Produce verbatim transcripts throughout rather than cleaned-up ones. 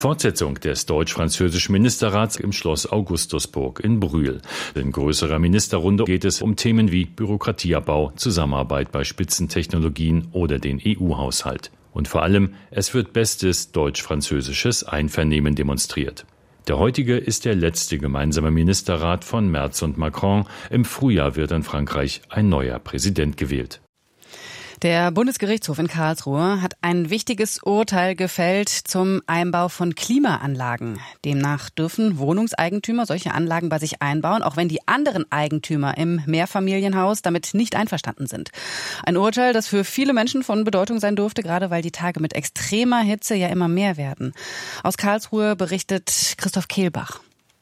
Fortsetzung des deutsch-französischen Ministerrats im Schloss Augustusburg in Brühl. In größerer Ministerrunde geht es um Themen wie Bürokratieabbau, Zusammenarbeit bei Spitzentechnologien oder den E U-Haushalt. Und vor allem, es wird bestes deutsch-französisches Einvernehmen demonstriert. Der heutige ist der letzte gemeinsame Ministerrat von Merz und Macron. Im Frühjahr wird in Frankreich ein neuer Präsident gewählt. Der Bundesgerichtshof in Karlsruhe hat ein wichtiges Urteil gefällt zum Einbau von Klimaanlagen. Demnach dürfen Wohnungseigentümer solche Anlagen bei sich einbauen, auch wenn die anderen Eigentümer im Mehrfamilienhaus damit nicht einverstanden sind. Ein Urteil, das für viele Menschen von Bedeutung sein dürfte, gerade weil die Tage mit extremer Hitze ja immer mehr werden. Aus Karlsruhe berichtet Christoph Kehlbach.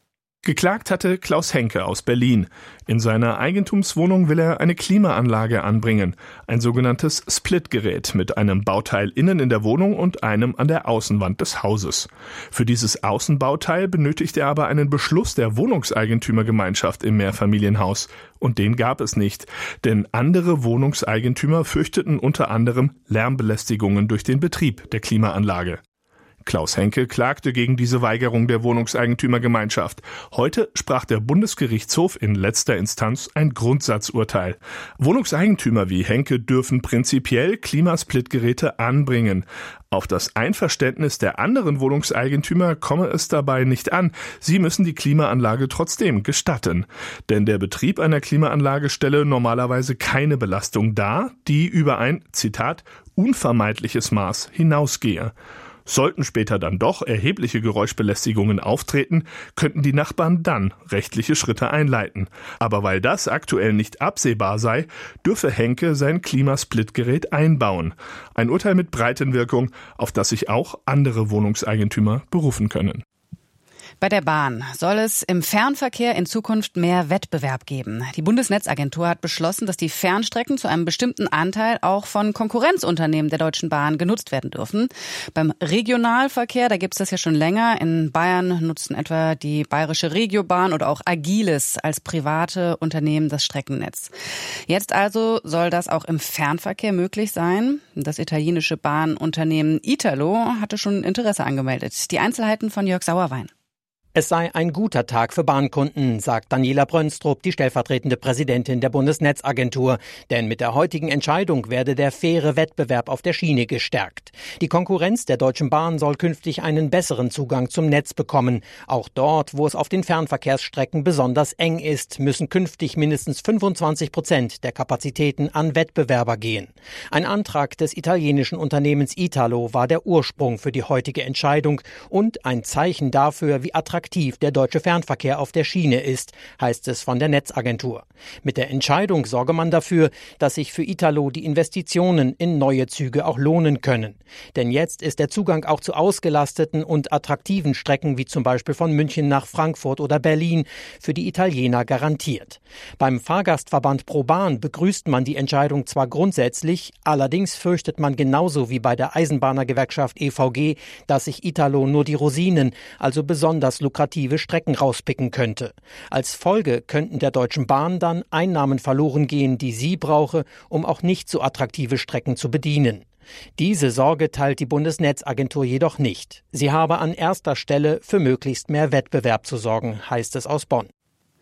Geklagt hatte Klaus Henke aus Berlin. In seiner Eigentumswohnung will er eine Klimaanlage anbringen, ein sogenanntes Splitgerät mit einem Bauteil innen in der Wohnung und einem an der Außenwand des Hauses. Für dieses Außenbauteil benötigt er aber einen Beschluss der Wohnungseigentümergemeinschaft im Mehrfamilienhaus. Und den gab es nicht, denn andere Wohnungseigentümer fürchteten unter anderem Lärmbelästigungen durch den Betrieb der Klimaanlage. Klaus Henke klagte gegen diese Weigerung der Wohnungseigentümergemeinschaft. Heute sprach der Bundesgerichtshof in letzter Instanz ein Grundsatzurteil. Wohnungseigentümer wie Henke dürfen prinzipiell Klimasplitgeräte anbringen. Auf das Einverständnis der anderen Wohnungseigentümer komme es dabei nicht an. Sie müssen die Klimaanlage trotzdem gestatten. Denn der Betrieb einer Klimaanlage stelle normalerweise keine Belastung dar, die über ein, Zitat, unvermeidliches Maß hinausgehe. Sollten später dann doch erhebliche Geräuschbelästigungen auftreten, könnten die Nachbarn dann rechtliche Schritte einleiten. Aber weil das aktuell nicht absehbar sei, dürfe Henke sein Klimasplitgerät einbauen. Ein Urteil mit Breitenwirkung, auf das sich auch andere Wohnungseigentümer berufen können. Bei der Bahn soll es im Fernverkehr in Zukunft mehr Wettbewerb geben. Die Bundesnetzagentur hat beschlossen, dass die Fernstrecken zu einem bestimmten Anteil auch von Konkurrenzunternehmen der Deutschen Bahn genutzt werden dürfen. Beim Regionalverkehr, da gibt es das ja schon länger. In Bayern nutzen etwa die Bayerische Regiobahn oder auch Agilis als private Unternehmen das Streckennetz. Jetzt also soll das auch im Fernverkehr möglich sein. Das italienische Bahnunternehmen Italo hatte schon Interesse angemeldet. Die Einzelheiten von Jörg Sauerwein. Es sei ein guter Tag für Bahnkunden, sagt Daniela Brönstrup, die stellvertretende Präsidentin der Bundesnetzagentur. Denn mit der heutigen Entscheidung werde der faire Wettbewerb auf der Schiene gestärkt. Die Konkurrenz der Deutschen Bahn soll künftig einen besseren Zugang zum Netz bekommen. Auch dort, wo es auf den Fernverkehrsstrecken besonders eng ist, müssen künftig mindestens fünfundzwanzig Prozent der Kapazitäten an Wettbewerber gehen. Ein Antrag des italienischen Unternehmens Italo war der Ursprung für die heutige Entscheidung und ein Zeichen dafür, wie attraktiv der deutsche Fernverkehr auf der Schiene ist, heißt es von der Netzagentur. Mit der Entscheidung sorge man dafür, dass sich für Italo die Investitionen in neue Züge auch lohnen können. Denn jetzt ist der Zugang auch zu ausgelasteten und attraktiven Strecken wie zum Beispiel von München nach Frankfurt oder Berlin für die Italiener garantiert. Beim Fahrgastverband ProBahn begrüßt man die Entscheidung zwar grundsätzlich, allerdings fürchtet man genauso wie bei der Eisenbahnergewerkschaft E V G, dass sich Italo nur die Rosinen, also besonders lukrative Strecken rauspicken könnte. Als Folge könnten der Deutschen Bahn dann Einnahmen verloren gehen, die sie brauche, um auch nicht so attraktive Strecken zu bedienen. Diese Sorge teilt die Bundesnetzagentur jedoch nicht. Sie habe an erster Stelle für möglichst mehr Wettbewerb zu sorgen, heißt es aus Bonn.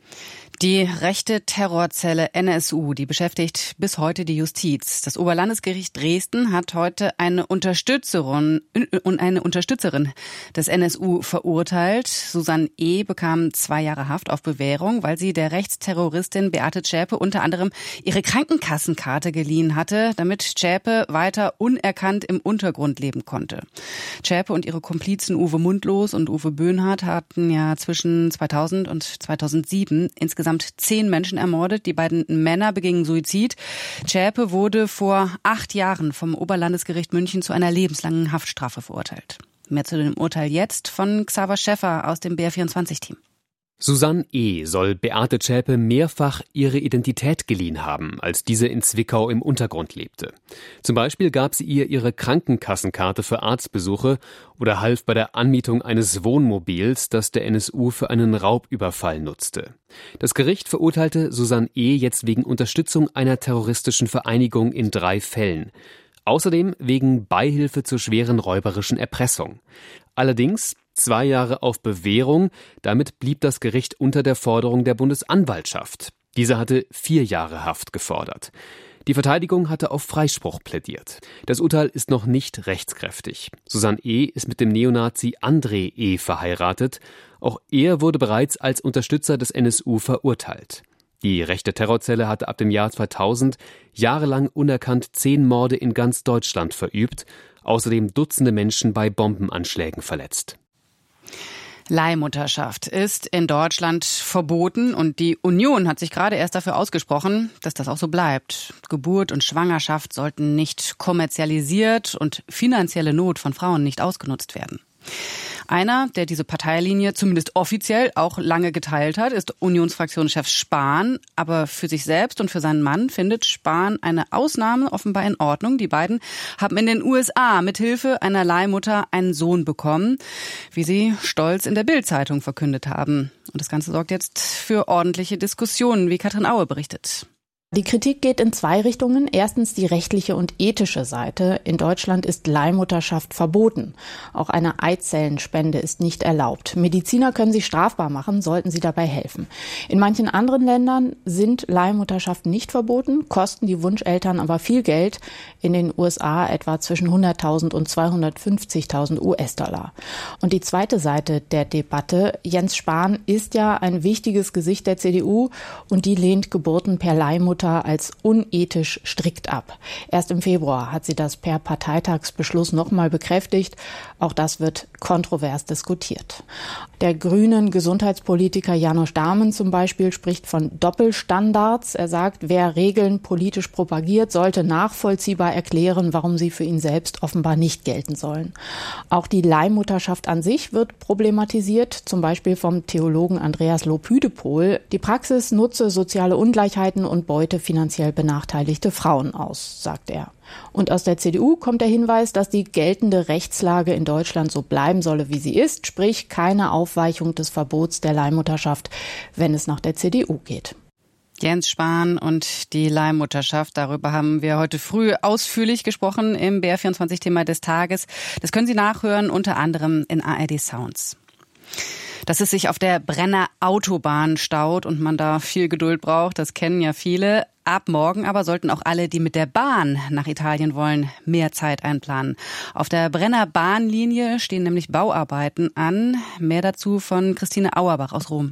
Die rechte Terrorzelle N S U, die beschäftigt bis heute die Justiz. Das Oberlandesgericht Dresden hat heute eine Unterstützerin, eine Unterstützerin des N S U verurteilt. Susanne E. bekam zwei Jahre Haft auf Bewährung, weil sie der Rechtsterroristin Beate Zschäpe unter anderem ihre Krankenkassenkarte geliehen hatte, damit Zschäpe weiter unerkannt im Untergrund leben konnte. Zschäpe und ihre Komplizen Uwe Mundlos und Uwe Böhnhardt hatten ja zwischen zweitausend und zweitausendsieben insgesamt zehn Menschen ermordet. Die beiden Männer begingen Suizid. Zschäpe wurde vor acht Jahren vom Oberlandesgericht München zu einer lebenslangen Haftstrafe verurteilt. Mehr zu dem Urteil jetzt von Xaver Schäffer aus dem B R vierundzwanzig-Team. Susanne E. soll Beate Zschäpe mehrfach ihre Identität geliehen haben, als diese in Zwickau im Untergrund lebte. Zum Beispiel gab sie ihr ihre Krankenkassenkarte für Arztbesuche oder half bei der Anmietung eines Wohnmobils, das der N S U für einen Raubüberfall nutzte. Das Gericht verurteilte Susanne E. jetzt wegen Unterstützung einer terroristischen Vereinigung in drei Fällen. Außerdem wegen Beihilfe zur schweren räuberischen Erpressung. Allerdings, zwei Jahre auf Bewährung. Damit blieb das Gericht unter der Forderung der Bundesanwaltschaft. Diese hatte vier Jahre Haft gefordert. Die Verteidigung hatte auf Freispruch plädiert. Das Urteil ist noch nicht rechtskräftig. Susanne E. ist mit dem Neonazi André E. verheiratet. Auch er wurde bereits als Unterstützer des N S U verurteilt. Die rechte Terrorzelle hatte ab dem Jahr zweitausend jahrelang unerkannt zehn Morde in ganz Deutschland verübt, außerdem Dutzende Menschen bei Bombenanschlägen verletzt. Leihmutterschaft ist in Deutschland verboten und die Union hat sich gerade erst dafür ausgesprochen, dass das auch so bleibt. Geburt und Schwangerschaft sollten nicht kommerzialisiert und finanzielle Not von Frauen nicht ausgenutzt werden. Einer, der diese Parteilinie zumindest offiziell auch lange geteilt hat, ist Unionsfraktionschef Spahn. Aber für sich selbst und für seinen Mann findet Spahn eine Ausnahme offenbar in Ordnung. Die beiden haben in den U S A mithilfe einer Leihmutter einen Sohn bekommen, wie sie stolz in der Bild-Zeitung verkündet haben. Und das Ganze sorgt jetzt für ordentliche Diskussionen, wie Katrin Aue berichtet. Die Kritik geht in zwei Richtungen. Erstens die rechtliche und ethische Seite. In Deutschland ist Leihmutterschaft verboten. Auch eine Eizellenspende ist nicht erlaubt. Mediziner können sie strafbar machen, sollten sie dabei helfen. In manchen anderen Ländern sind Leihmutterschaften nicht verboten, kosten die Wunscheltern aber viel Geld. In den U S A etwa zwischen hunderttausend und zweihundertfünfzigtausend U S-Dollar. Und die zweite Seite der Debatte. Jens Spahn ist ja ein wichtiges Gesicht der C D U und die lehnt Geburten per Leihmutter als unethisch strikt ab. Erst im Februar hat sie das per Parteitagsbeschluss nochmal bekräftigt. Auch das wird kontrovers diskutiert. Der grünen Gesundheitspolitiker Janosch Dahmen zum Beispiel spricht von Doppelstandards. Er sagt, wer Regeln politisch propagiert, sollte nachvollziehbar erklären, warum sie für ihn selbst offenbar nicht gelten sollen. Auch die Leihmutterschaft an sich wird problematisiert, zum Beispiel vom Theologen Andreas Lobhüdepohl. Die Praxis nutze soziale Ungleichheiten und beute finanziell benachteiligte Frauen aus, sagt er. Und aus der C D U kommt der Hinweis, dass die geltende Rechtslage in Deutschland so bleiben solle, wie sie ist, sprich keine Aufweichung des Verbots der Leihmutterschaft, wenn es nach der C D U geht. Jens Spahn und die Leihmutterschaft, darüber haben wir heute früh ausführlich gesprochen im B R vierundzwanzig-Thema des Tages. Das können Sie nachhören, unter anderem in A R D Sounds. Dass es sich auf der Brenner Autobahn staut und man da viel Geduld braucht, das kennen ja viele. Ab morgen aber sollten auch alle, die mit der Bahn nach Italien wollen, mehr Zeit einplanen. Auf der Brenner Bahnlinie stehen nämlich Bauarbeiten an. Mehr dazu von Christine Auerbach aus Rom.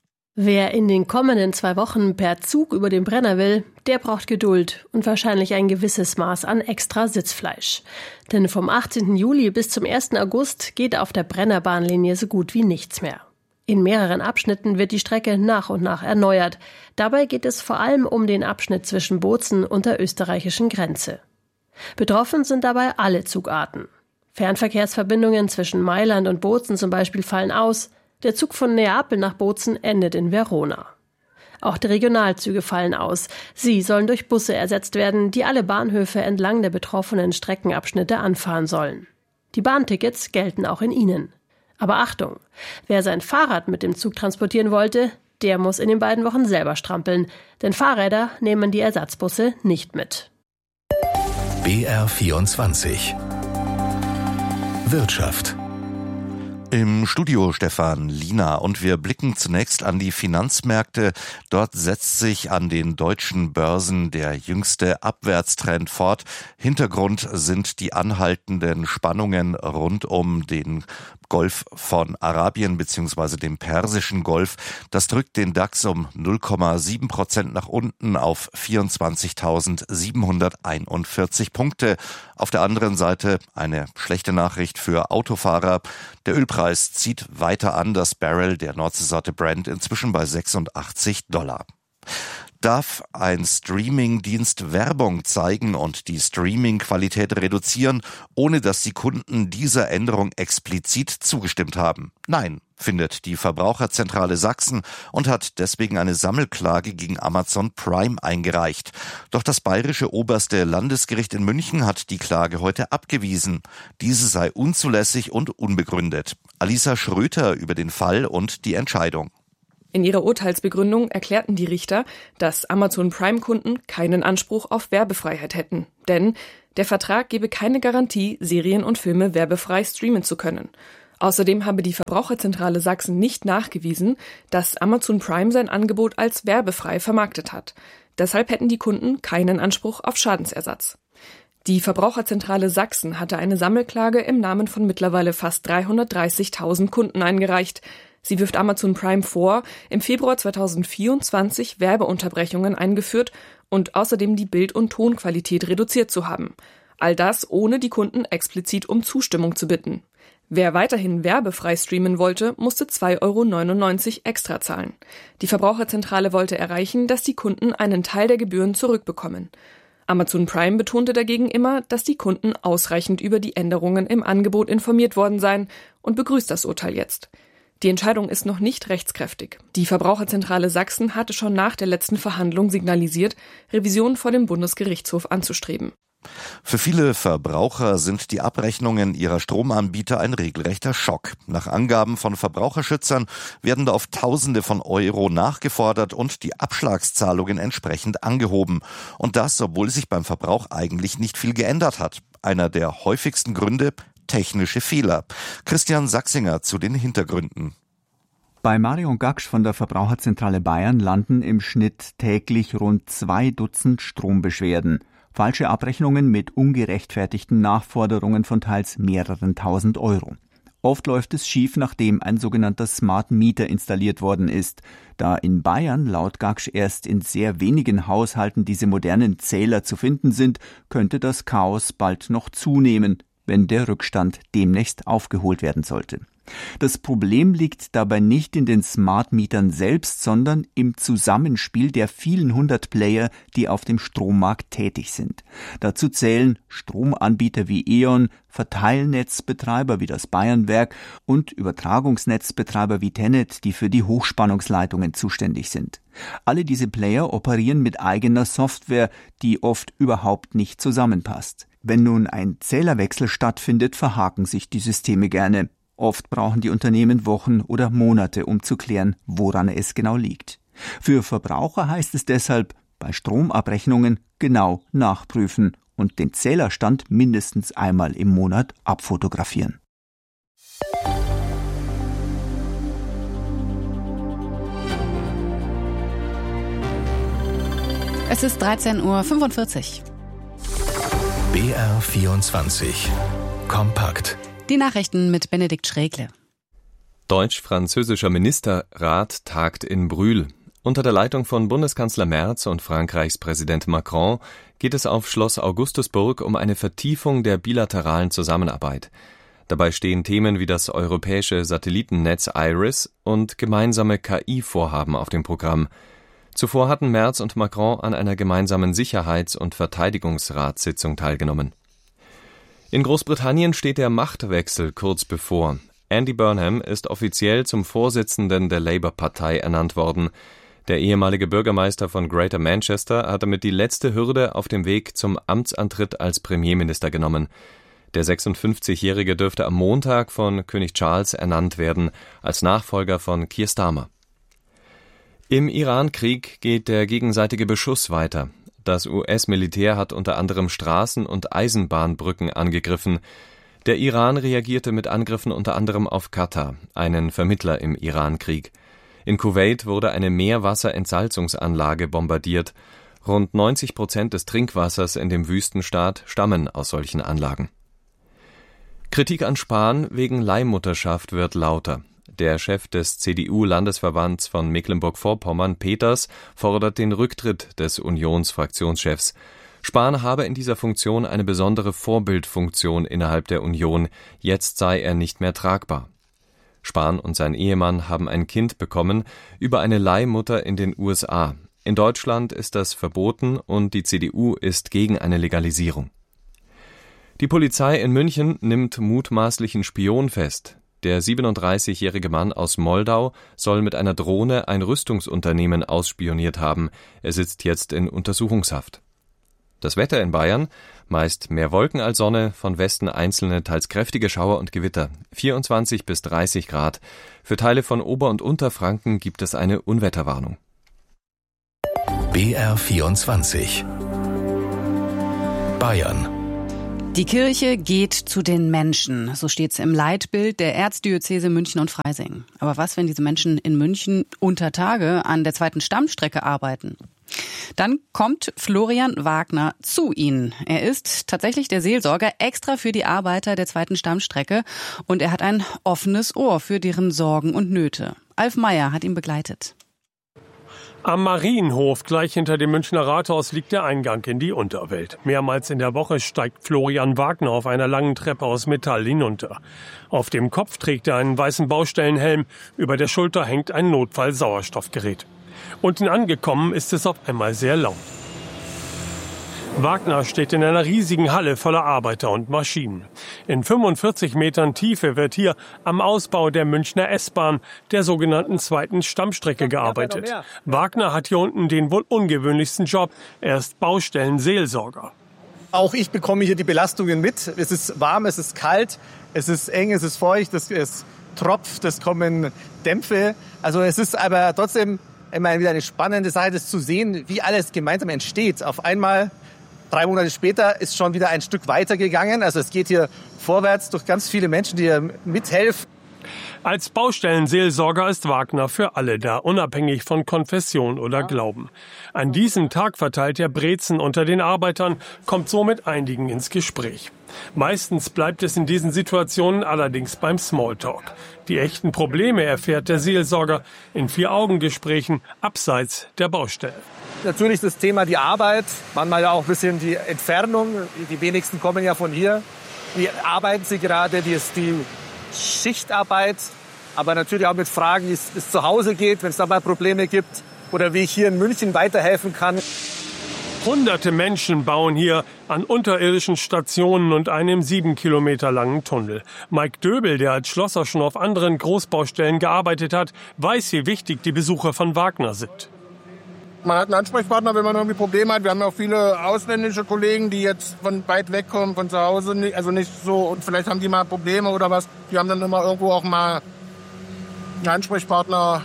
Wer in den kommenden zwei Wochen per Zug über den Brenner will, der braucht Geduld und wahrscheinlich ein gewisses Maß an extra Sitzfleisch. Denn vom achtzehnten Juli bis zum ersten August geht auf der Brenner Bahnlinie so gut wie nichts mehr. In mehreren Abschnitten wird die Strecke nach und nach erneuert. Dabei geht es vor allem um den Abschnitt zwischen Bozen und der österreichischen Grenze. Betroffen sind dabei alle Zugarten. Fernverkehrsverbindungen zwischen Mailand und Bozen zum Beispiel fallen aus. Der Zug von Neapel nach Bozen endet in Verona. Auch die Regionalzüge fallen aus. Sie sollen durch Busse ersetzt werden, die alle Bahnhöfe entlang der betroffenen Streckenabschnitte anfahren sollen. Die Bahntickets gelten auch in ihnen. Aber Achtung, wer sein Fahrrad mit dem Zug transportieren wollte, der muss in den beiden Wochen selber strampeln, denn Fahrräder nehmen die Ersatzbusse nicht mit. B R vierundzwanzig Wirtschaft. Im Studio Stefan Lina und wir blicken zunächst an die Finanzmärkte. Dort setzt sich an den deutschen Börsen der jüngste Abwärtstrend fort. Hintergrund sind die anhaltenden Spannungen rund um den Golf von Arabien bzw. dem Persischen Golf. Das drückt den DAX um null Komma sieben Prozent nach unten auf vierundzwanzigtausendsiebenhunderteinundvierzig Punkte. Auf der anderen Seite eine schlechte Nachricht für Autofahrer. Der Ölpreis zieht weiter an, das Barrel der Nordseesorte Brent inzwischen bei sechsundachtzig Dollar. Darf ein Streaming-Dienst Werbung zeigen und die Streaming-Qualität reduzieren, ohne dass die Kunden dieser Änderung explizit zugestimmt haben? Nein, findet die Verbraucherzentrale Sachsen und hat deswegen eine Sammelklage gegen Amazon Prime eingereicht. Doch das bayerische oberste Landesgericht in München hat die Klage heute abgewiesen. Diese sei unzulässig und unbegründet. Alisa Schröter über den Fall und die Entscheidung. In ihrer Urteilsbegründung erklärten die Richter, dass Amazon Prime-Kunden keinen Anspruch auf Werbefreiheit hätten. Denn der Vertrag gebe keine Garantie, Serien und Filme werbefrei streamen zu können. Außerdem habe die Verbraucherzentrale Sachsen nicht nachgewiesen, dass Amazon Prime sein Angebot als werbefrei vermarktet hat. Deshalb hätten die Kunden keinen Anspruch auf Schadensersatz. Die Verbraucherzentrale Sachsen hatte eine Sammelklage im Namen von mittlerweile fast dreihundertdreißigtausend Kunden eingereicht. Sie wirft Amazon Prime vor, im Februar zweitausendvierundzwanzig Werbeunterbrechungen eingeführt und außerdem die Bild- und Tonqualität reduziert zu haben. All das, ohne die Kunden explizit um Zustimmung zu bitten. Wer weiterhin werbefrei streamen wollte, musste zwei Euro neunundneunzig extra zahlen. Die Verbraucherzentrale wollte erreichen, dass die Kunden einen Teil der Gebühren zurückbekommen. Amazon Prime betonte dagegen immer, dass die Kunden ausreichend über die Änderungen im Angebot informiert worden seien und begrüßt das Urteil jetzt. Die Entscheidung ist noch nicht rechtskräftig. Die Verbraucherzentrale Sachsen hatte schon nach der letzten Verhandlung signalisiert, Revision vor dem Bundesgerichtshof anzustreben. Für viele Verbraucher sind die Abrechnungen ihrer Stromanbieter ein regelrechter Schock. Nach Angaben von Verbraucherschützern werden da oft Tausende von Euro nachgefordert und die Abschlagszahlungen entsprechend angehoben. Und das, obwohl sich beim Verbrauch eigentlich nicht viel geändert hat. Einer der häufigsten Gründe: technische Fehler. Christian Sachsinger zu den Hintergründen. Bei Marion Gaksch von der Verbraucherzentrale Bayern landen im Schnitt täglich rund zwei Dutzend Strombeschwerden. Falsche Abrechnungen mit ungerechtfertigten Nachforderungen von teils mehreren tausend Euro. Oft läuft es schief, nachdem ein sogenannter Smart Meter installiert worden ist. Da in Bayern laut Gaksch erst in sehr wenigen Haushalten diese modernen Zähler zu finden sind, könnte das Chaos bald noch zunehmen, wenn der Rückstand demnächst aufgeholt werden sollte. Das Problem liegt dabei nicht in den Smart-Mietern selbst, sondern im Zusammenspiel der vielen hundert Player, die auf dem Strommarkt tätig sind. Dazu zählen Stromanbieter wie E O N, Verteilnetzbetreiber wie das Bayernwerk und Übertragungsnetzbetreiber wie Tennet, die für die Hochspannungsleitungen zuständig sind. Alle diese Player operieren mit eigener Software, die oft überhaupt nicht zusammenpasst. Wenn nun ein Zählerwechsel stattfindet, verhaken sich die Systeme gerne. Oft brauchen die Unternehmen Wochen oder Monate, um zu klären, woran es genau liegt. Für Verbraucher heißt es deshalb, bei Stromabrechnungen genau nachprüfen und den Zählerstand mindestens einmal im Monat abfotografieren. Es ist dreizehn Uhr fünfundvierzig. B R vierundzwanzig. Kompakt. Die Nachrichten mit Benedikt Schrägle. Deutsch-französischer Ministerrat tagt in Brühl. Unter der Leitung von Bundeskanzler Merz und Frankreichs Präsident Macron geht es auf Schloss Augustusburg um eine Vertiefung der bilateralen Zusammenarbeit. Dabei stehen Themen wie das europäische Satellitennetz IRIS und gemeinsame K I-Vorhaben auf dem Programm. Zuvor hatten Merz und Macron an einer gemeinsamen Sicherheits- und Verteidigungsratssitzung teilgenommen. In Großbritannien steht der Machtwechsel kurz bevor. Andy Burnham ist offiziell zum Vorsitzenden der Labour-Partei ernannt worden. Der ehemalige Bürgermeister von Greater Manchester hat damit die letzte Hürde auf dem Weg zum Amtsantritt als Premierminister genommen. Der sechsundfünfzigjährige dürfte am Montag von König Charles ernannt werden, als Nachfolger von Keir Starmer. Im Iran-Krieg geht der gegenseitige Beschuss weiter. Das U S-Militär hat unter anderem Straßen- und Eisenbahnbrücken angegriffen. Der Iran reagierte mit Angriffen unter anderem auf Katar, einen Vermittler im Iran-Krieg. In Kuwait wurde eine Meerwasserentsalzungsanlage bombardiert. Rund neunzig Prozent des Trinkwassers in dem Wüstenstaat stammen aus solchen Anlagen. Kritik an Spahn wegen Leihmutterschaft wird lauter. Der Chef des C D U-Landesverbands von Mecklenburg-Vorpommern, Peters, fordert den Rücktritt des Unionsfraktionschefs. Spahn habe in dieser Funktion eine besondere Vorbildfunktion innerhalb der Union. Jetzt sei er nicht mehr tragbar. Spahn und sein Ehemann haben ein Kind bekommen über eine Leihmutter in den U S A. In Deutschland ist das verboten und die C D U ist gegen eine Legalisierung. Die Polizei in München nimmt mutmaßlichen Spion fest. Der siebenunddreißigjährige Mann aus Moldau soll mit einer Drohne ein Rüstungsunternehmen ausspioniert haben. Er sitzt jetzt in Untersuchungshaft. Das Wetter in Bayern: meist mehr Wolken als Sonne, von Westen einzelne, teils kräftige Schauer und Gewitter. vierundzwanzig bis dreißig Grad. Für Teile von Ober- und Unterfranken gibt es eine Unwetterwarnung. B R vierundzwanzig. Bayern. Die Kirche geht zu den Menschen, so steht's im Leitbild der Erzdiözese München und Freising. Aber was, wenn diese Menschen in München unter Tage an der zweiten Stammstrecke arbeiten? Dann kommt Florian Wagner zu ihnen. Er ist tatsächlich der Seelsorger extra für die Arbeiter der zweiten Stammstrecke und er hat ein offenes Ohr für deren Sorgen und Nöte. Alf Meyer hat ihn begleitet. Am Marienhof, gleich hinter dem Münchner Rathaus, liegt der Eingang in die Unterwelt. Mehrmals in der Woche steigt Florian Wagner auf einer langen Treppe aus Metall hinunter. Auf dem Kopf trägt er einen weißen Baustellenhelm, über der Schulter hängt ein Notfall-Sauerstoffgerät. Unten angekommen ist es auf einmal sehr laut. Wagner steht in einer riesigen Halle voller Arbeiter und Maschinen. In fünfundvierzig Metern Tiefe wird hier am Ausbau der Münchner S-Bahn, der sogenannten zweiten Stammstrecke, gearbeitet. Wagner hat hier unten den wohl ungewöhnlichsten Job. Er ist Baustellenseelsorger. Auch ich bekomme hier die Belastungen mit. Es ist warm, es ist kalt, es ist eng, es ist feucht, es, es tropft, es kommen Dämpfe. Also es ist aber trotzdem immer wieder eine spannende Sache, das zu sehen, wie alles gemeinsam entsteht. Auf einmal, drei Monate später, ist schon wieder ein Stück weiter gegangen. Also es geht hier vorwärts durch ganz viele Menschen, die hier mithelfen. Als Baustellenseelsorger ist Wagner für alle da, unabhängig von Konfession oder Glauben. An diesem Tag verteilt er Brezen unter den Arbeitern, kommt so mit einigen ins Gespräch. Meistens bleibt es in diesen Situationen allerdings beim Smalltalk. Die echten Probleme erfährt der Seelsorger in Vier-Augen-Gesprächen abseits der Baustelle. Natürlich das Thema die Arbeit, manchmal ja auch ein bisschen die Entfernung. Die wenigsten kommen ja von hier. Wie arbeiten sie gerade? Die ist die Schichtarbeit, aber natürlich auch mit Fragen, wie es, es zu Hause geht, wenn es da mal Probleme gibt oder wie ich hier in München weiterhelfen kann. Hunderte Menschen bauen hier an unterirdischen Stationen und einem sieben Kilometer langen Tunnel. Mike Döbel, der als Schlosser schon auf anderen Großbaustellen gearbeitet hat, weiß, wie wichtig die Besucher von Wagner sind. Man hat einen Ansprechpartner, wenn man irgendwie Probleme hat. Wir haben auch viele ausländische Kollegen, die jetzt von weit weg kommen, von zu Hause, also nicht so, und vielleicht haben die mal Probleme oder was. Die haben dann immer irgendwo auch mal einen Ansprechpartner,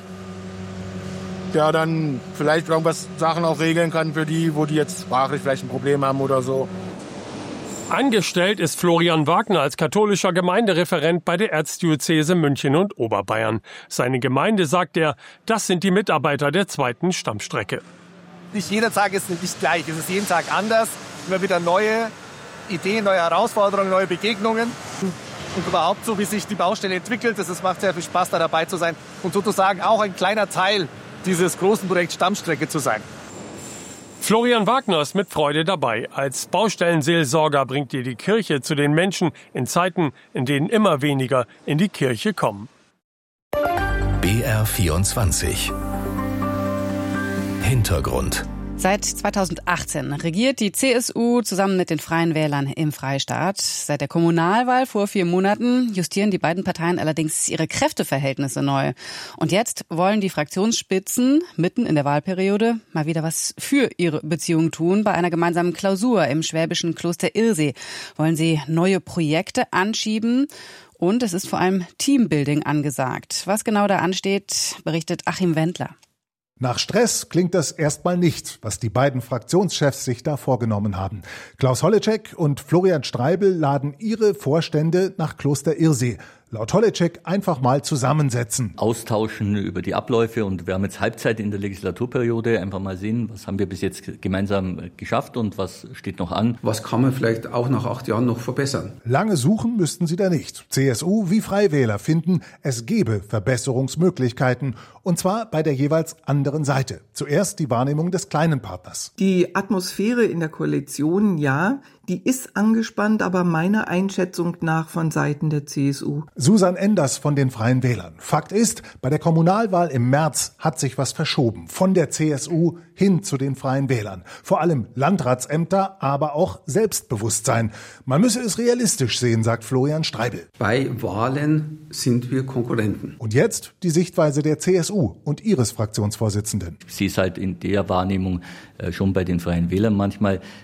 der dann vielleicht irgendwas Sachen auch regeln kann für die, wo die jetzt sprachlich vielleicht ein Problem haben oder so. Angestellt ist Florian Wagner als katholischer Gemeindereferent bei der Erzdiözese München und Oberbayern. Seine Gemeinde, sagt er, das sind die Mitarbeiter der zweiten Stammstrecke. Nicht jeder Tag ist nicht gleich, es ist jeden Tag anders. Immer wieder neue Ideen, neue Herausforderungen, neue Begegnungen. Und überhaupt so, wie sich die Baustelle entwickelt, es macht sehr viel Spaß, da dabei zu sein und sozusagen auch ein kleiner Teil dieses großen Projekts Stammstrecke zu sein. Florian Wagner ist mit Freude dabei. Als Baustellenseelsorger bringt er die Kirche zu den Menschen in Zeiten, in denen immer weniger in die Kirche kommen. B R vierundzwanzig Hintergrund. Seit zweitausendachtzehn regiert die C S U zusammen mit den Freien Wählern im Freistaat. Seit der Kommunalwahl vor vier Monaten justieren die beiden Parteien allerdings ihre Kräfteverhältnisse neu. Und jetzt wollen die Fraktionsspitzen mitten in der Wahlperiode mal wieder was für ihre Beziehung tun. Bei einer gemeinsamen Klausur im schwäbischen Kloster Irsee wollen sie neue Projekte anschieben. Und es ist vor allem Teambuilding angesagt. Was genau da ansteht, berichtet Achim Wendler. Nach Stress klingt das erstmal nicht, was die beiden Fraktionschefs sich da vorgenommen haben. Klaus Holleczek und Florian Streibel laden ihre Vorstände nach Kloster Irsee. Laut Holleczek einfach mal zusammensetzen. Austauschen über die Abläufe, und wir haben jetzt Halbzeit in der Legislaturperiode. Einfach mal sehen, was haben wir bis jetzt gemeinsam geschafft und was steht noch an. Was kann man vielleicht auch nach acht Jahren noch verbessern? Lange suchen müssten sie da nicht. C S U wie Freiwähler finden, es gebe Verbesserungsmöglichkeiten. Und zwar bei der jeweils anderen Seite. Zuerst die Wahrnehmung des kleinen Partners. Die Atmosphäre in der Koalition, ja, die ist angespannt, aber meiner Einschätzung nach von Seiten der C S U. Susan Enders von den Freien Wählern. Fakt ist, bei der Kommunalwahl im März hat sich was verschoben. Von der C S U hin zu den Freien Wählern. Vor allem Landratsämter, aber auch Selbstbewusstsein. Man müsse es realistisch sehen, sagt Florian Streibel. Bei Wahlen sind wir Konkurrenten. Und jetzt die Sichtweise der C S U und ihres Fraktionsvorsitzenden. Sie ist halt in der Wahrnehmung äh, schon bei den Freien Wählern manchmal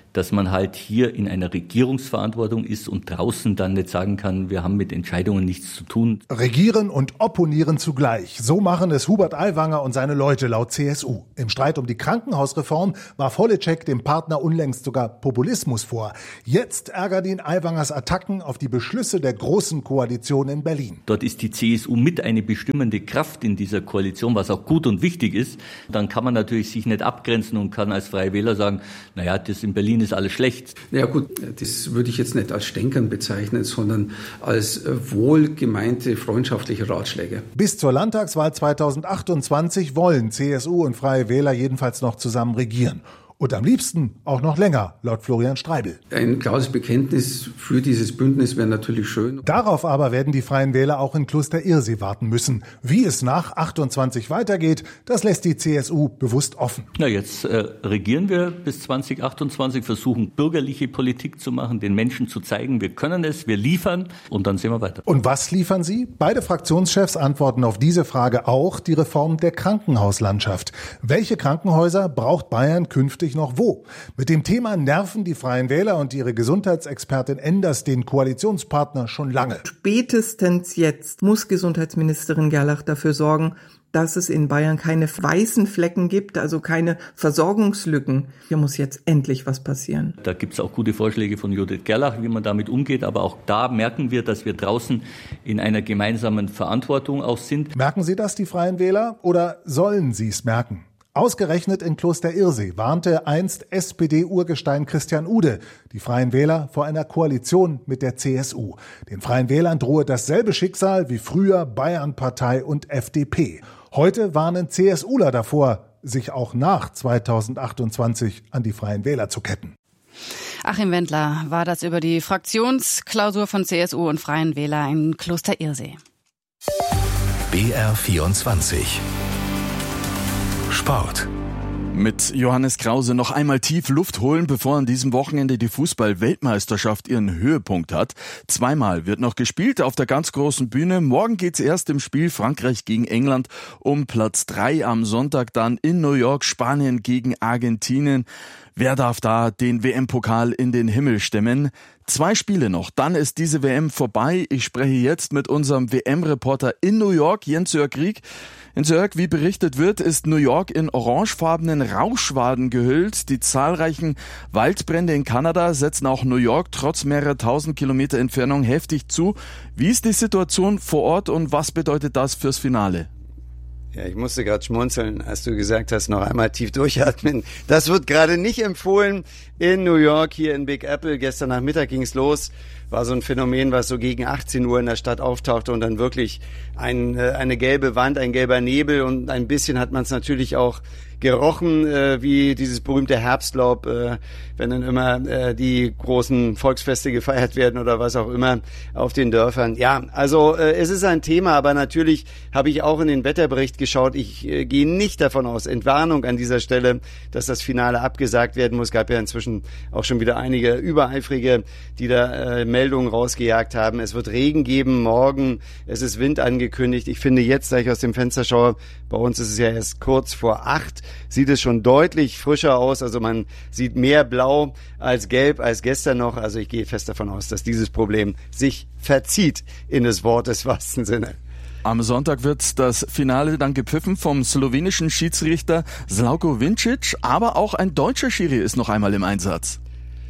dass man halt hier in einer Regierungsverantwortung ist und draußen dann nicht sagen kann, wir haben mit Entscheidungen nichts zu tun. Regieren und opponieren zugleich. So machen es Hubert Aiwanger und seine Leute laut C S U. Im Streit um die Krankenhausreform warf Holleczek dem Partner unlängst sogar Populismus vor. Jetzt ärgert ihn Aiwangers Attacken auf die Beschlüsse der Großen Koalition in Berlin. Dort ist die C S U mit eine bestimmende Kraft in dieser Koalition, was auch gut und wichtig ist. Dann kann man natürlich sich nicht abgrenzen und kann als Freie Wähler sagen, naja, das in Berlin ist alles schlecht. Ja gut, das würde ich jetzt nicht als Stänkern bezeichnen, sondern als wohlgemeinte freundschaftliche Ratschläge. Bis zur Landtagswahl zweitausendachtundzwanzig wollen C S U und Freie Wähler jedenfalls noch zusammen regieren. Und am liebsten auch noch länger, laut Florian Streibel. Ein klares Bekenntnis für dieses Bündnis wäre natürlich schön. Darauf aber werden die Freien Wähler auch in Kloster-Irsee warten müssen. Wie es nach achtundzwanzig weitergeht, das lässt die C S U bewusst offen. Na, jetzt äh, regieren wir bis zwanzig achtundzwanzig, versuchen bürgerliche Politik zu machen, den Menschen zu zeigen, wir können es, wir liefern und dann sehen wir weiter. Und was liefern sie? Beide Fraktionschefs antworten auf diese Frage auch, die Reform der Krankenhauslandschaft. Welche Krankenhäuser braucht Bayern künftig noch wo? Mit dem Thema nerven die Freien Wähler und ihre Gesundheitsexpertin Enders den Koalitionspartner schon lange. Spätestens jetzt muss Gesundheitsministerin Gerlach dafür sorgen, dass es in Bayern keine weißen Flecken gibt, also keine Versorgungslücken. Hier muss jetzt endlich was passieren. Da gibt es auch gute Vorschläge von Judith Gerlach, wie man damit umgeht. Aber auch da merken wir, dass wir draußen in einer gemeinsamen Verantwortung auch sind. Merken Sie das, die Freien Wähler? Oder sollen Sie es merken? Ausgerechnet in Kloster-Irsee warnte einst S P D-Urgestein Christian Ude die Freien Wähler vor einer Koalition mit der C S U. Den Freien Wählern drohe dasselbe Schicksal wie früher Bayernpartei und F D P. Heute warnen CSUler davor, sich auch nach zweitausendachtundzwanzig an die Freien Wähler zu ketten. Achim Wendler war das über die Fraktionsklausur von C S U und Freien Wähler in Kloster-Irsee. B R vierundzwanzig Sport. Mit Johannes Krause noch einmal tief Luft holen, bevor an diesem Wochenende die Fußball-Weltmeisterschaft ihren Höhepunkt hat. Zweimal wird noch gespielt auf der ganz großen Bühne. Morgen geht's erst im Spiel Frankreich gegen England um Platz drei. Am Sonntag dann in New York Spanien gegen Argentinien. Wer darf da den W M-Pokal in den Himmel stemmen? Zwei Spiele noch, dann ist diese W M vorbei. Ich spreche jetzt mit unserem W M-Reporter in New York, Jens-Jörg Rieck. Jens-Jörg, wie berichtet wird, ist New York in orangefarbenen Rauchschwaden gehüllt. Die zahlreichen Waldbrände in Kanada setzen auch New York trotz mehrerer tausend Kilometer Entfernung heftig zu. Wie ist die Situation vor Ort und was bedeutet das fürs Finale? Ja, ich musste gerade schmunzeln, als du gesagt hast, noch einmal tief durchatmen. Das wird gerade nicht empfohlen in New York, hier in Big Apple. Gestern Nachmittag ging's los. War so ein Phänomen, was so gegen achtzehn Uhr in der Stadt auftauchte und dann wirklich ein, eine gelbe Wand, ein gelber Nebel und ein bisschen hat man es natürlich auch gerochen, äh, wie dieses berühmte Herbstlaub, äh, wenn dann immer äh, die großen Volksfeste gefeiert werden oder was auch immer auf den Dörfern. Ja, also äh, es ist ein Thema, aber natürlich habe ich auch in den Wetterbericht geschaut. Ich äh, gehe nicht davon aus, Entwarnung an dieser Stelle, dass das Finale abgesagt werden muss. Es gab ja inzwischen auch schon wieder einige Übereifrige, die da äh, Meldungen rausgejagt haben. Es wird Regen geben morgen, es ist Wind angekündigt. Ich finde jetzt, da ich aus dem Fenster schaue, bei uns ist es ja erst kurz vor acht, sieht es schon deutlich frischer aus. Also man sieht mehr Blau als Gelb als gestern noch. Also ich gehe fest davon aus, dass dieses Problem sich verzieht in des Wortes wahrsten Sinne. Am Sonntag wird das Finale dann gepfiffen vom slowenischen Schiedsrichter Slavko Vincic, aber auch ein deutscher Schiri ist noch einmal im Einsatz.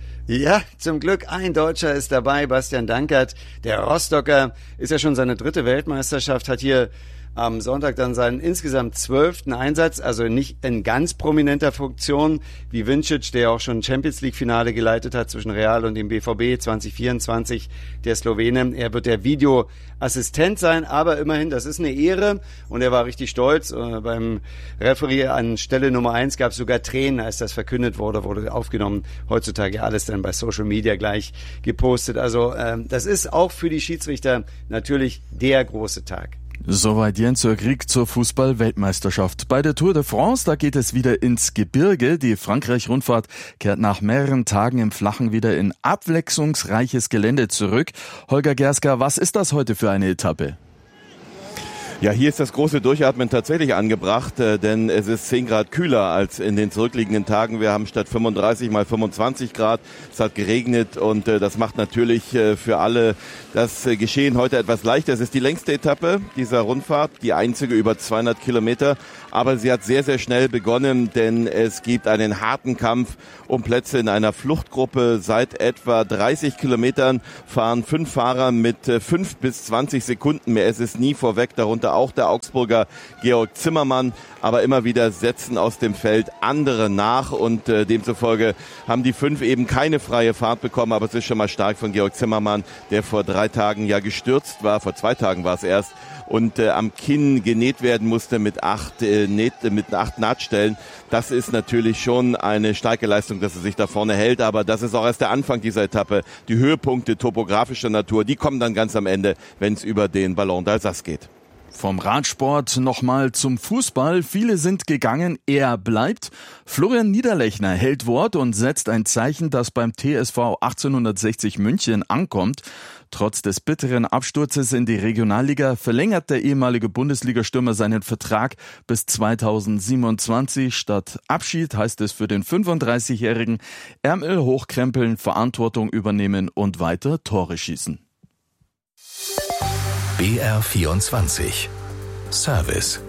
Ja, zum Glück ein Deutscher ist dabei, Bastian Dankert. Der Rostocker ist ja schon seine dritte Weltmeisterschaft, hat hier am Sonntag dann seinen insgesamt zwölften Einsatz, also nicht in ganz prominenter Funktion wie Vincic, der auch schon Champions-League-Finale geleitet hat zwischen Real und dem B V B zwanzig vierundzwanzig, der Slowene. Er wird der Videoassistent sein, aber immerhin, das ist eine Ehre und er war richtig stolz. Äh, beim Referee an Stelle Nummer eins gab es sogar Tränen, als das verkündet wurde, wurde aufgenommen. Heutzutage alles dann bei Social Media gleich gepostet. Also äh, das ist auch für die Schiedsrichter natürlich der große Tag. Soweit Jens-Jörg Rieck zur Fußball-Weltmeisterschaft. Bei der Tour de France, da geht es wieder ins Gebirge. Die Frankreich-Rundfahrt kehrt nach mehreren Tagen im Flachen wieder in abwechslungsreiches Gelände zurück. Holger Gerska, was ist das heute für eine Etappe? Ja, hier ist das große Durchatmen tatsächlich angebracht, äh, denn es ist zehn Grad kühler als in den zurückliegenden Tagen. Wir haben statt fünfunddreißig mal fünfundzwanzig Grad. Es hat geregnet und äh, das macht natürlich äh, für alle das äh, Geschehen heute etwas leichter. Es ist die längste Etappe dieser Rundfahrt, die einzige über zweihundert Kilometer. Aber sie hat sehr, sehr schnell begonnen, denn es gibt einen harten Kampf um Plätze in einer Fluchtgruppe. Seit etwa dreißig Kilometern fahren fünf Fahrer mit äh, fünf bis zwanzig Sekunden mehr. Es ist nie vorweg, darunter auch der Augsburger Georg Zimmermann, aber immer wieder setzen aus dem Feld andere nach und äh, demzufolge haben die fünf eben keine freie Fahrt bekommen, aber es ist schon mal stark von Georg Zimmermann, der vor drei Tagen ja gestürzt war, vor zwei Tagen war es erst, und äh, am Kinn genäht werden musste mit acht, äh, Näht, mit acht Nahtstellen. Das ist natürlich schon eine starke Leistung, dass er sich da vorne hält, aber das ist auch erst der Anfang dieser Etappe. Die Höhepunkte topografischer Natur, die kommen dann ganz am Ende, wenn es über den Ballon d'Alsace geht. Vom Radsport nochmal zum Fußball. Viele sind gegangen, er bleibt. Florian Niederlechner hält Wort und setzt ein Zeichen, das beim T S V achtzehnhundertsechzig München ankommt. Trotz des bitteren Absturzes in die Regionalliga verlängert der ehemalige Bundesligastürmer seinen Vertrag bis zweitausendsiebenundzwanzig. Statt Abschied heißt es für den fünfunddreißigjährigen Ärmel hochkrempeln, Verantwortung übernehmen und weiter Tore schießen. B R vierundzwanzig Service.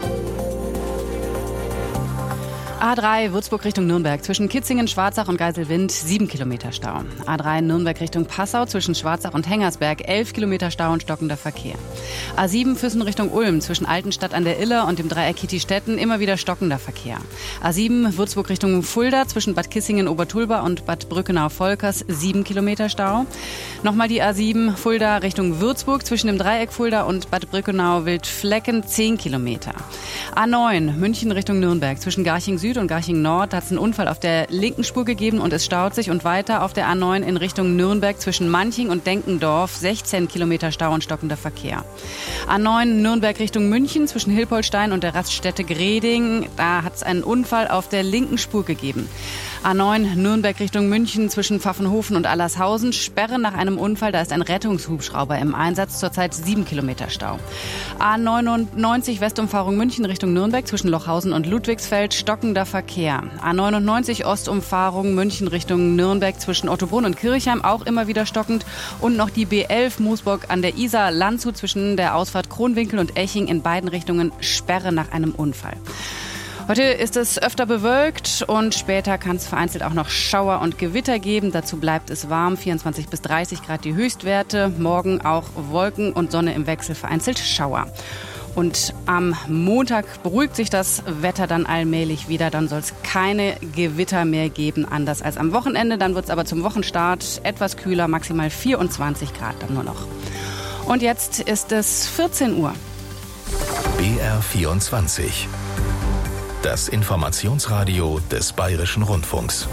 A drei Würzburg Richtung Nürnberg zwischen Kitzingen, Schwarzach und Geiselwind sieben Kilometer Stau. A drei Nürnberg Richtung Passau zwischen Schwarzach und Hengersberg elf Kilometer Stau und stockender Verkehr. A sieben Füssen Richtung Ulm zwischen Altenstadt an der Iller und dem Dreieck Kitti-Stetten immer wieder stockender Verkehr. A sieben Würzburg Richtung Fulda zwischen Bad Kissingen, Obertulba und Bad Brückenau-Volkers sieben Kilometer Stau. Nochmal die A sieben Fulda Richtung Würzburg zwischen dem Dreieck Fulda und Bad Brückenau-Wildflecken zehn Kilometer. A neun München Richtung Nürnberg zwischen Garching Süd und Garching Nord hat es einen Unfall auf der linken Spur gegeben und es staut sich, und weiter auf der A neun in Richtung Nürnberg zwischen Manching und Denkendorf sechzehn Kilometer Stau und stockender Verkehr. A neun Nürnberg Richtung München zwischen Hilpoltstein und der Raststätte Greding, da hat es einen Unfall auf der linken Spur gegeben. A neun Nürnberg Richtung München zwischen Pfaffenhofen und Allershausen, Sperre nach einem Unfall, da ist ein Rettungshubschrauber im Einsatz, zurzeit sieben Kilometer Stau. A neunundneunzig Westumfahrung München Richtung Nürnberg zwischen Lochhausen und Ludwigsfeld, stockender Verkehr. A neunundneunzig Ostumfahrung München Richtung Nürnberg zwischen Ottobrunn und Kirchheim, auch immer wieder stockend. Und noch die B elf Moosburg an der Isar, Landshut zwischen der Ausfahrt Kronwinkel und Eching, in beiden Richtungen Sperre nach einem Unfall. Heute ist es öfter bewölkt und später kann es vereinzelt auch noch Schauer und Gewitter geben. Dazu bleibt es warm, vierundzwanzig bis dreißig Grad die Höchstwerte. Morgen auch Wolken und Sonne im Wechsel, vereinzelt Schauer. Und am Montag beruhigt sich das Wetter dann allmählich wieder. Dann soll es keine Gewitter mehr geben, anders als am Wochenende. Dann wird es aber zum Wochenstart etwas kühler, maximal vierundzwanzig Grad dann nur noch. Und jetzt ist es vierzehn Uhr. B R vierundzwanzig. Das Informationsradio des Bayerischen Rundfunks.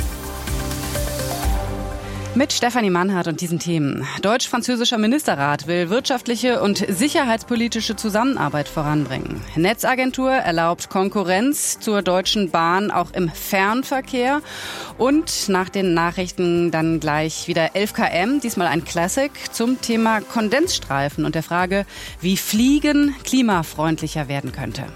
Mit Stefanie Mannhardt und diesen Themen. Deutsch-französischer Ministerrat will wirtschaftliche und sicherheitspolitische Zusammenarbeit voranbringen. Netzagentur erlaubt Konkurrenz zur Deutschen Bahn auch im Fernverkehr. Und nach den Nachrichten dann gleich wieder elf Kilometer, diesmal ein Classic zum Thema Kondensstreifen und der Frage, wie Fliegen klimafreundlicher werden könnte.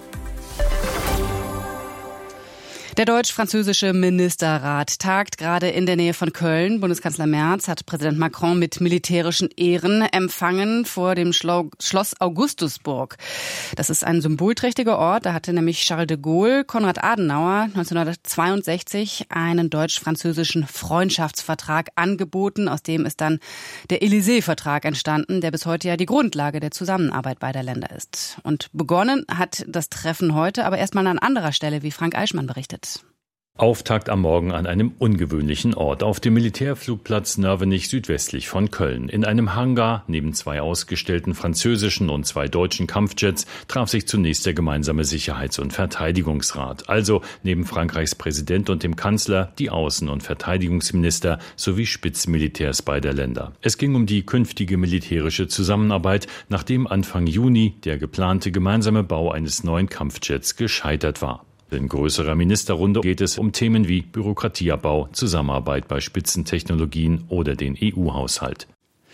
Der deutsch-französische Ministerrat tagt gerade in der Nähe von Köln. Bundeskanzler Merz hat Präsident Macron mit militärischen Ehren empfangen vor dem Schloss Augustusburg. Das ist ein symbolträchtiger Ort. Da hatte nämlich Charles de Gaulle Konrad Adenauer neunzehnhundertzweiundsechzig einen deutsch-französischen Freundschaftsvertrag angeboten. Aus dem ist dann der Élysée-Vertrag entstanden, der bis heute ja die Grundlage der Zusammenarbeit beider Länder ist. Und begonnen hat das Treffen heute, aber erstmal an anderer Stelle, wie Frank Eichmann berichtet. Auftakt am Morgen an einem ungewöhnlichen Ort, auf dem Militärflugplatz Nörvenich südwestlich von Köln. In einem Hangar neben zwei ausgestellten französischen und zwei deutschen Kampfjets traf sich zunächst der gemeinsame Sicherheits- und Verteidigungsrat. Also neben Frankreichs Präsident und dem Kanzler die Außen- und Verteidigungsminister sowie Spitzmilitärs beider Länder. Es ging um die künftige militärische Zusammenarbeit, nachdem Anfang Juni der geplante gemeinsame Bau eines neuen Kampfjets gescheitert war. In größerer Ministerrunde geht es um Themen wie Bürokratieabbau, Zusammenarbeit bei Spitzentechnologien oder den E U-Haushalt.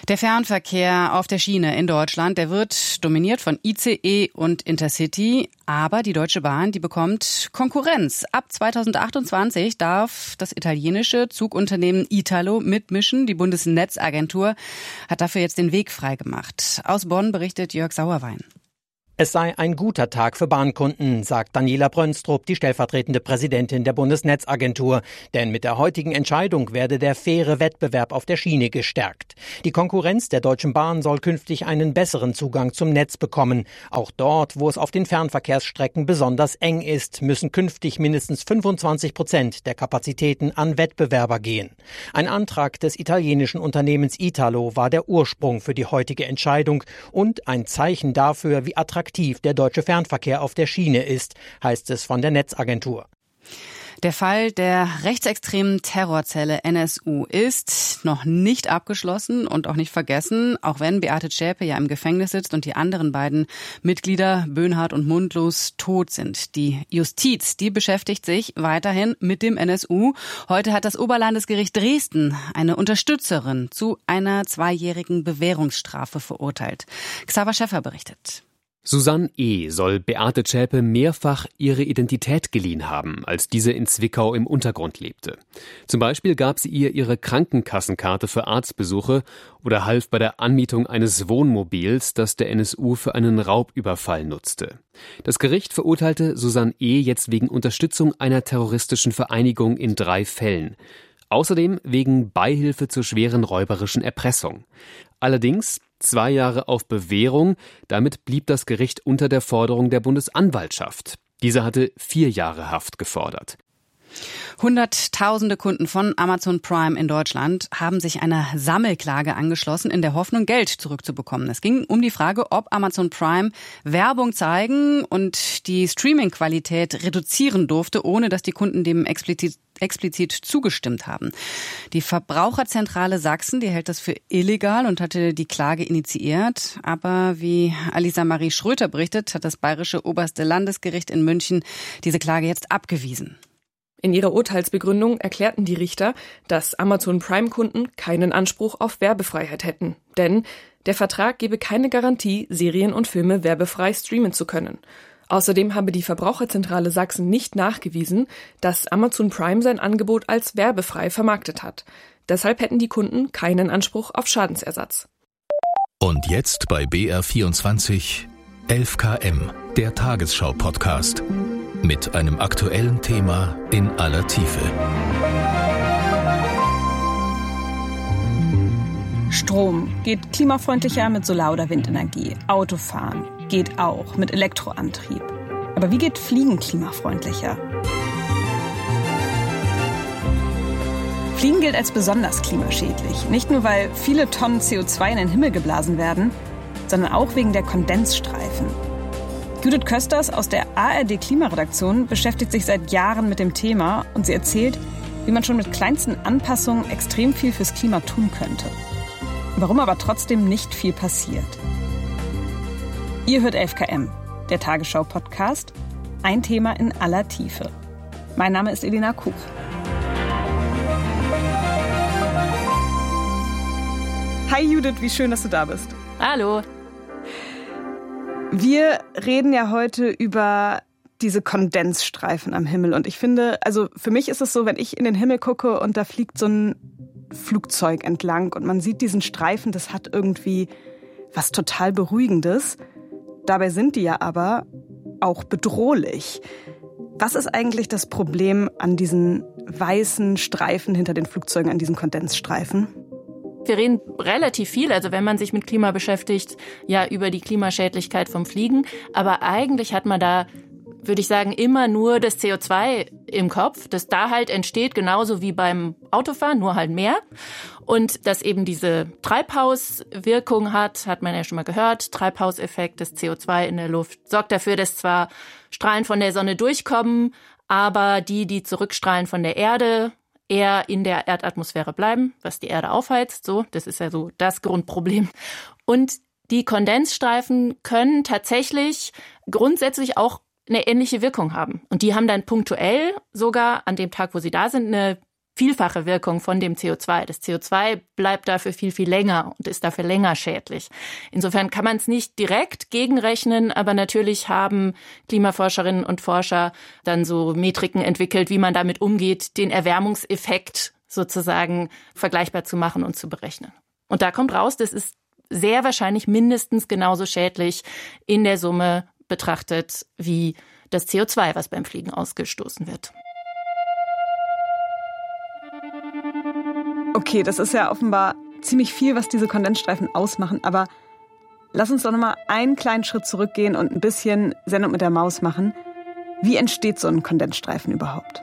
Der Fernverkehr auf der Schiene in Deutschland, der wird dominiert von I C E und Intercity. Aber die Deutsche Bahn, die bekommt Konkurrenz. Ab zweitausendachtundzwanzig darf das italienische Zugunternehmen Italo mitmischen. Die Bundesnetzagentur hat dafür jetzt den Weg freigemacht. Aus Bonn berichtet Jörg Sauerwein. Es sei ein guter Tag für Bahnkunden, sagt Daniela Brönstrup, die stellvertretende Präsidentin der Bundesnetzagentur. Denn mit der heutigen Entscheidung werde der faire Wettbewerb auf der Schiene gestärkt. Die Konkurrenz der Deutschen Bahn soll künftig einen besseren Zugang zum Netz bekommen. Auch dort, wo es auf den Fernverkehrsstrecken besonders eng ist, müssen künftig mindestens fünfundzwanzig Prozent der Kapazitäten an Wettbewerber gehen. Ein Antrag des italienischen Unternehmens Italo war der Ursprung für die heutige Entscheidung und ein Zeichen dafür, wie attraktiv der deutsche Fernverkehr auf der Schiene ist, heißt es von der Netzagentur. Der Fall der rechtsextremen Terrorzelle N S U ist noch nicht abgeschlossen und auch nicht vergessen, auch wenn Beate Zschäpe ja im Gefängnis sitzt und die anderen beiden Mitglieder, Böhnhardt und Mundlos, tot sind. Die Justiz, die beschäftigt sich weiterhin mit dem N S U. Heute hat das Oberlandesgericht Dresden eine Unterstützerin zu einer zweijährigen Bewährungsstrafe verurteilt. Xaver Schäffer berichtet. Susanne E. soll Beate Zschäpe mehrfach ihre Identität geliehen haben, als diese in Zwickau im Untergrund lebte. Zum Beispiel gab sie ihr ihre Krankenkassenkarte für Arztbesuche oder half bei der Anmietung eines Wohnmobils, das der N S U für einen Raubüberfall nutzte. Das Gericht verurteilte Susanne E. jetzt wegen Unterstützung einer terroristischen Vereinigung in drei Fällen. Außerdem wegen Beihilfe zur schweren räuberischen Erpressung. Allerdings zwei Jahre auf Bewährung. Damit blieb das Gericht unter der Forderung der Bundesanwaltschaft. Diese hatte vier Jahre Haft gefordert. Hunderttausende Kunden von Amazon Prime in Deutschland haben sich einer Sammelklage angeschlossen, in der Hoffnung, Geld zurückzubekommen. Es ging um die Frage, ob Amazon Prime Werbung zeigen und die Streaming-Qualität reduzieren durfte, ohne dass die Kunden dem explizit explizit zugestimmt haben. Die Verbraucherzentrale Sachsen, die hält das für illegal und hatte die Klage initiiert. Aber wie Alisa Marie Schröter berichtet, hat das Bayerische Oberste Landesgericht in München diese Klage jetzt abgewiesen. In ihrer Urteilsbegründung erklärten die Richter, dass Amazon Prime-Kunden keinen Anspruch auf Werbefreiheit hätten. Denn der Vertrag gebe keine Garantie, Serien und Filme werbefrei streamen zu können. Außerdem habe die Verbraucherzentrale Sachsen nicht nachgewiesen, dass Amazon Prime sein Angebot als werbefrei vermarktet hat. Deshalb hätten die Kunden keinen Anspruch auf Schadensersatz. Und jetzt bei B R vierundzwanzig elf K M, der Tagesschau-Podcast. Mit einem aktuellen Thema in aller Tiefe. Strom geht klimafreundlicher mit Solar- oder Windenergie. Autofahren geht auch mit Elektroantrieb. Aber wie geht Fliegen klimafreundlicher? Fliegen gilt als besonders klimaschädlich. Nicht nur, weil viele Tonnen C O zwei in den Himmel geblasen werden, sondern auch wegen der Kondensstreifen. Judith Kösters aus der A R D-Klimaredaktion beschäftigt sich seit Jahren mit dem Thema und sie erzählt, wie man schon mit kleinsten Anpassungen extrem viel fürs Klima tun könnte. Warum aber trotzdem nicht viel passiert. Ihr hört elf K M, der Tagesschau-Podcast, ein Thema in aller Tiefe. Mein Name ist Elena Kuch. Hi Judith, wie schön, dass du da bist. Hallo. Wir reden ja heute über diese Kondensstreifen am Himmel. Und ich finde, also für mich ist es so, wenn ich in den Himmel gucke und da fliegt so ein Flugzeug entlang und man sieht diesen Streifen, das hat irgendwie was total Beruhigendes. Dabei sind die ja aber auch bedrohlich. Was ist eigentlich das Problem an diesen weißen Streifen hinter den Flugzeugen, an diesen Kondensstreifen? Wir reden relativ viel, also wenn man sich mit Klima beschäftigt, ja über die Klimaschädlichkeit vom Fliegen. Aber eigentlich hat man da, würde ich sagen, immer nur das C O zwei im Kopf, das da halt entsteht, genauso wie beim Autofahren, nur halt mehr. Und das eben diese Treibhauswirkung hat, hat man ja schon mal gehört. Treibhauseffekt, das C O zwei in der Luft sorgt dafür, dass zwar Strahlen von der Sonne durchkommen, aber die, die zurückstrahlen von der Erde, eher in der Erdatmosphäre bleiben, was die Erde aufheizt. So, das ist ja so das Grundproblem. Und die Kondensstreifen können tatsächlich grundsätzlich auch eine ähnliche Wirkung haben. Und die haben dann punktuell sogar an dem Tag, wo sie da sind, eine vielfache Wirkung von dem C O zwei. Das C O zwei bleibt dafür viel, viel länger und ist dafür länger schädlich. Insofern kann man es nicht direkt gegenrechnen, aber natürlich haben Klimaforscherinnen und Forscher dann so Metriken entwickelt, wie man damit umgeht, den Erwärmungseffekt sozusagen vergleichbar zu machen und zu berechnen. Und da kommt raus, das ist sehr wahrscheinlich mindestens genauso schädlich in der Summe betrachtet wie das C O zwei, was beim Fliegen ausgestoßen wird. Okay, das ist ja offenbar ziemlich viel, was diese Kondensstreifen ausmachen, aber lass uns doch nochmal einen kleinen Schritt zurückgehen und ein bisschen Sendung mit der Maus machen. Wie entsteht so ein Kondensstreifen überhaupt?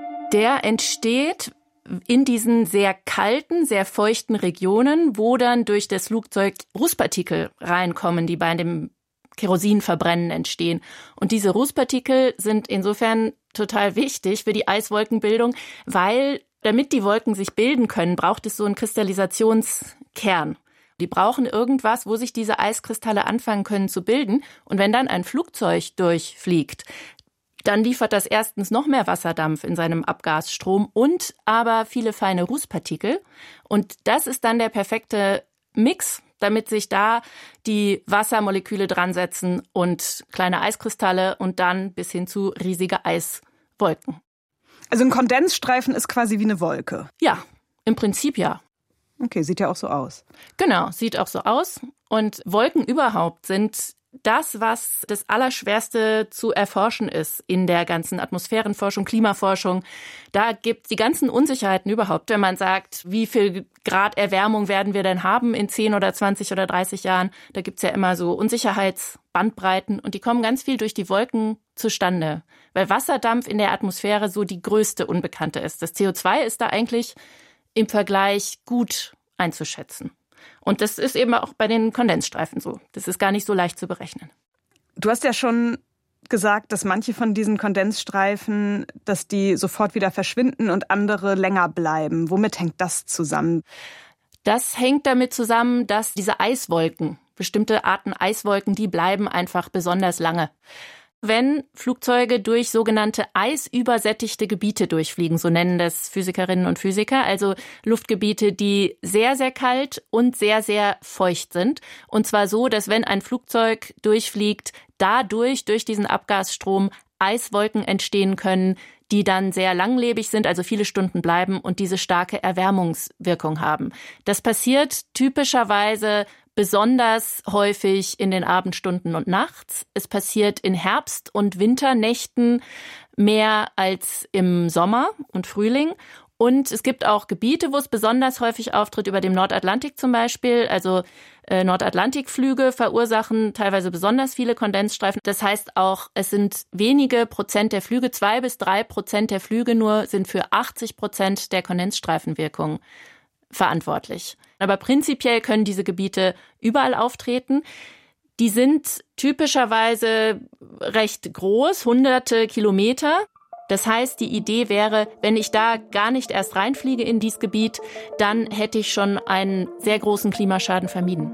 Der entsteht in diesen sehr kalten, sehr feuchten Regionen, wo dann durch das Flugzeug Rußpartikel reinkommen, die bei dem Kerosinverbrennen entstehen. Und diese Rußpartikel sind insofern total wichtig für die Eiswolkenbildung, weil damit die Wolken sich bilden können, braucht es so einen Kristallisationskern. Die brauchen irgendwas, wo sich diese Eiskristalle anfangen können zu bilden. Und wenn dann ein Flugzeug durchfliegt, dann liefert das erstens noch mehr Wasserdampf in seinem Abgasstrom und aber viele feine Rußpartikel. Und das ist dann der perfekte Mix, damit sich da die Wassermoleküle dran setzen und kleine Eiskristalle und dann bis hin zu riesige Eiswolken. Also ein Kondensstreifen ist quasi wie eine Wolke? Ja, im Prinzip ja. Okay, sieht ja auch so aus. Genau, sieht auch so aus. Und Wolken überhaupt sind das, was das Allerschwerste zu erforschen ist in der ganzen Atmosphärenforschung, Klimaforschung. Da gibt es die ganzen Unsicherheiten überhaupt, wenn man sagt, wie viel Grad Erwärmung werden wir denn haben in zehn oder zwanzig oder dreißig Jahren. Da gibt es ja immer so Unsicherheitsbandbreiten und die kommen ganz viel durch die Wolken zustande, weil Wasserdampf in der Atmosphäre so die größte Unbekannte ist. Das C O zwei ist da eigentlich im Vergleich gut einzuschätzen. Und das ist eben auch bei den Kondensstreifen so. Das ist gar nicht so leicht zu berechnen. Du hast ja schon gesagt, dass manche von diesen Kondensstreifen, dass die sofort wieder verschwinden und andere länger bleiben. Womit hängt das zusammen? Das hängt damit zusammen, dass diese Eiswolken, bestimmte Arten Eiswolken, die bleiben einfach besonders lange. Wenn Flugzeuge durch sogenannte eisübersättigte Gebiete durchfliegen, so nennen das Physikerinnen und Physiker, also Luftgebiete, die sehr, sehr kalt und sehr, sehr feucht sind. Und zwar so, dass wenn ein Flugzeug durchfliegt, dadurch, durch diesen Abgasstrom, Eiswolken entstehen können, die dann sehr langlebig sind, also viele Stunden bleiben und diese starke Erwärmungswirkung haben. Das passiert typischerweise besonders häufig in den Abendstunden und nachts. Es passiert in Herbst- und Winternächten mehr als im Sommer und Frühling. Und es gibt auch Gebiete, wo es besonders häufig auftritt, über dem Nordatlantik zum Beispiel. Also äh, Nordatlantikflüge verursachen teilweise besonders viele Kondensstreifen. Das heißt auch, es sind wenige Prozent der Flüge, zwei bis drei Prozent der Flüge nur sind für achtzig Prozent der Kondensstreifenwirkung verantwortlich. Aber prinzipiell können diese Gebiete überall auftreten. Die sind typischerweise recht groß, hunderte Kilometer. Das heißt, die Idee wäre, wenn ich da gar nicht erst reinfliege in dieses Gebiet, dann hätte ich schon einen sehr großen Klimaschaden vermieden.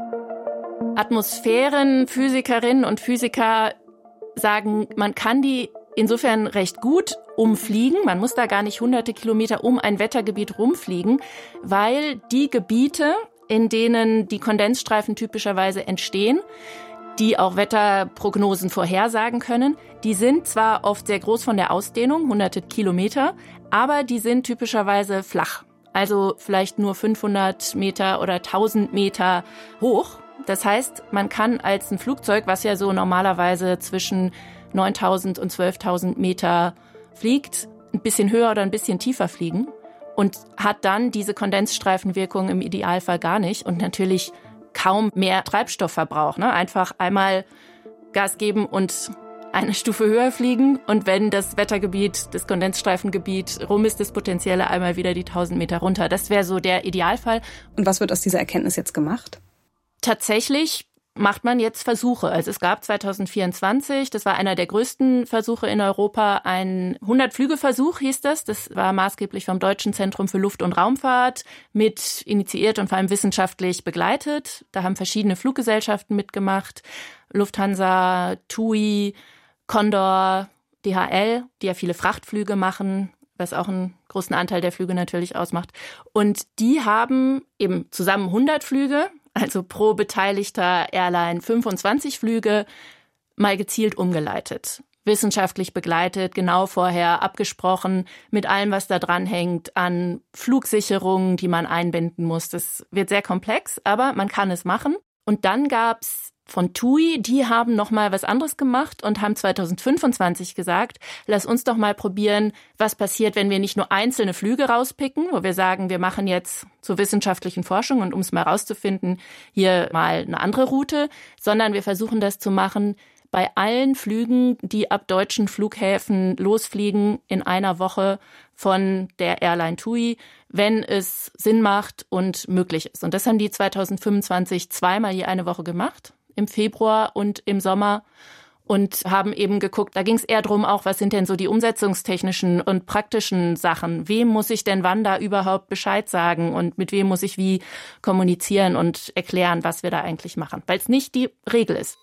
Atmosphärenphysikerinnen und Physiker sagen, man kann die insofern recht gut umfliegen. Man muss da gar nicht hunderte Kilometer um ein Wettergebiet rumfliegen, weil die Gebiete, in denen die Kondensstreifen typischerweise entstehen, die auch Wetterprognosen vorhersagen können, die sind zwar oft sehr groß von der Ausdehnung, hunderte Kilometer, aber die sind typischerweise flach. Also vielleicht nur fünfhundert Meter oder tausend Meter hoch. Das heißt, man kann als ein Flugzeug, was ja so normalerweise zwischen neuntausend und zwölftausend Meter fliegt, ein bisschen höher oder ein bisschen tiefer fliegen und hat dann diese Kondensstreifenwirkung im Idealfall gar nicht und natürlich kaum mehr Treibstoffverbrauch. Ne? Einfach einmal Gas geben und eine Stufe höher fliegen und wenn das Wettergebiet, das Kondensstreifengebiet rum ist, das Potenzielle einmal wieder die tausend Meter runter. Das wäre so der Idealfall. Und was wird aus dieser Erkenntnis jetzt gemacht? Tatsächlich macht man jetzt Versuche. Also es gab zwanzig vierundzwanzig, das war einer der größten Versuche in Europa, ein hundert-Flüge-Versuch hieß das. Das war maßgeblich vom Deutschen Zentrum für Luft- und Raumfahrt mit initiiert und vor allem wissenschaftlich begleitet. Da haben verschiedene Fluggesellschaften mitgemacht. Lufthansa, T U I, Condor, D H L, die ja viele Frachtflüge machen, was auch ein großen Anteil der Flüge natürlich ausmacht. Und die haben eben zusammen hundert Flüge, also pro beteiligter Airline fünfundzwanzig Flüge, mal gezielt umgeleitet. Wissenschaftlich begleitet, genau vorher abgesprochen, mit allem, was da dran hängt, an Flugsicherungen, die man einbinden muss. Das wird sehr komplex, aber man kann es machen. Und dann gab's von T U I, die haben noch mal was anderes gemacht und haben zwanzig fünfundzwanzig gesagt, lass uns doch mal probieren, was passiert, wenn wir nicht nur einzelne Flüge rauspicken, wo wir sagen, wir machen jetzt zur wissenschaftlichen Forschung und um es mal rauszufinden, hier mal eine andere Route, sondern wir versuchen das zu machen bei allen Flügen, die ab deutschen Flughäfen losfliegen in einer Woche von der Airline T U I, wenn es Sinn macht und möglich ist. Und das haben die zwanzig fünfundzwanzig zweimal je eine Woche gemacht, im Februar und im Sommer, und haben eben geguckt, da ging es eher drum auch, was sind denn so die umsetzungstechnischen und praktischen Sachen? Wem muss ich denn wann da überhaupt Bescheid sagen und mit wem muss ich wie kommunizieren und erklären, was wir da eigentlich machen? Weil es nicht die Regel ist.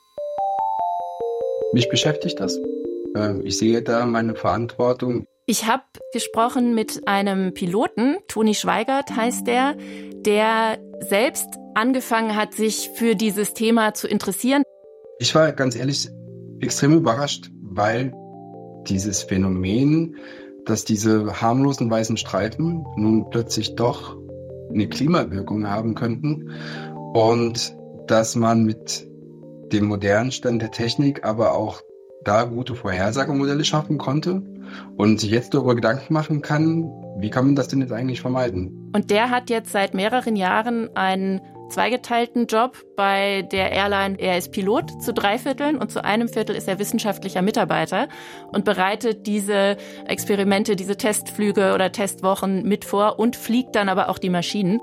Mich beschäftigt das. Ich sehe da meine Verantwortung. Ich habe gesprochen mit einem Piloten, Toni Schweigert heißt der, der selbst angefangen hat, sich für dieses Thema zu interessieren. Ich war ganz ehrlich extrem überrascht, weil dieses Phänomen, dass diese harmlosen weißen Streifen nun plötzlich doch eine Klimawirkung haben könnten und dass man mit dem modernen Stand der Technik aber auch da gute Vorhersagemodelle schaffen konnte und sich jetzt darüber Gedanken machen kann, wie kann man das denn jetzt eigentlich vermeiden? Und der hat jetzt seit mehreren Jahren einen zweigeteilten Job bei der Airline. Er ist Pilot zu drei Vierteln und zu einem Viertel ist er wissenschaftlicher Mitarbeiter und bereitet diese Experimente, diese Testflüge oder Testwochen mit vor und fliegt dann aber auch die Maschinen.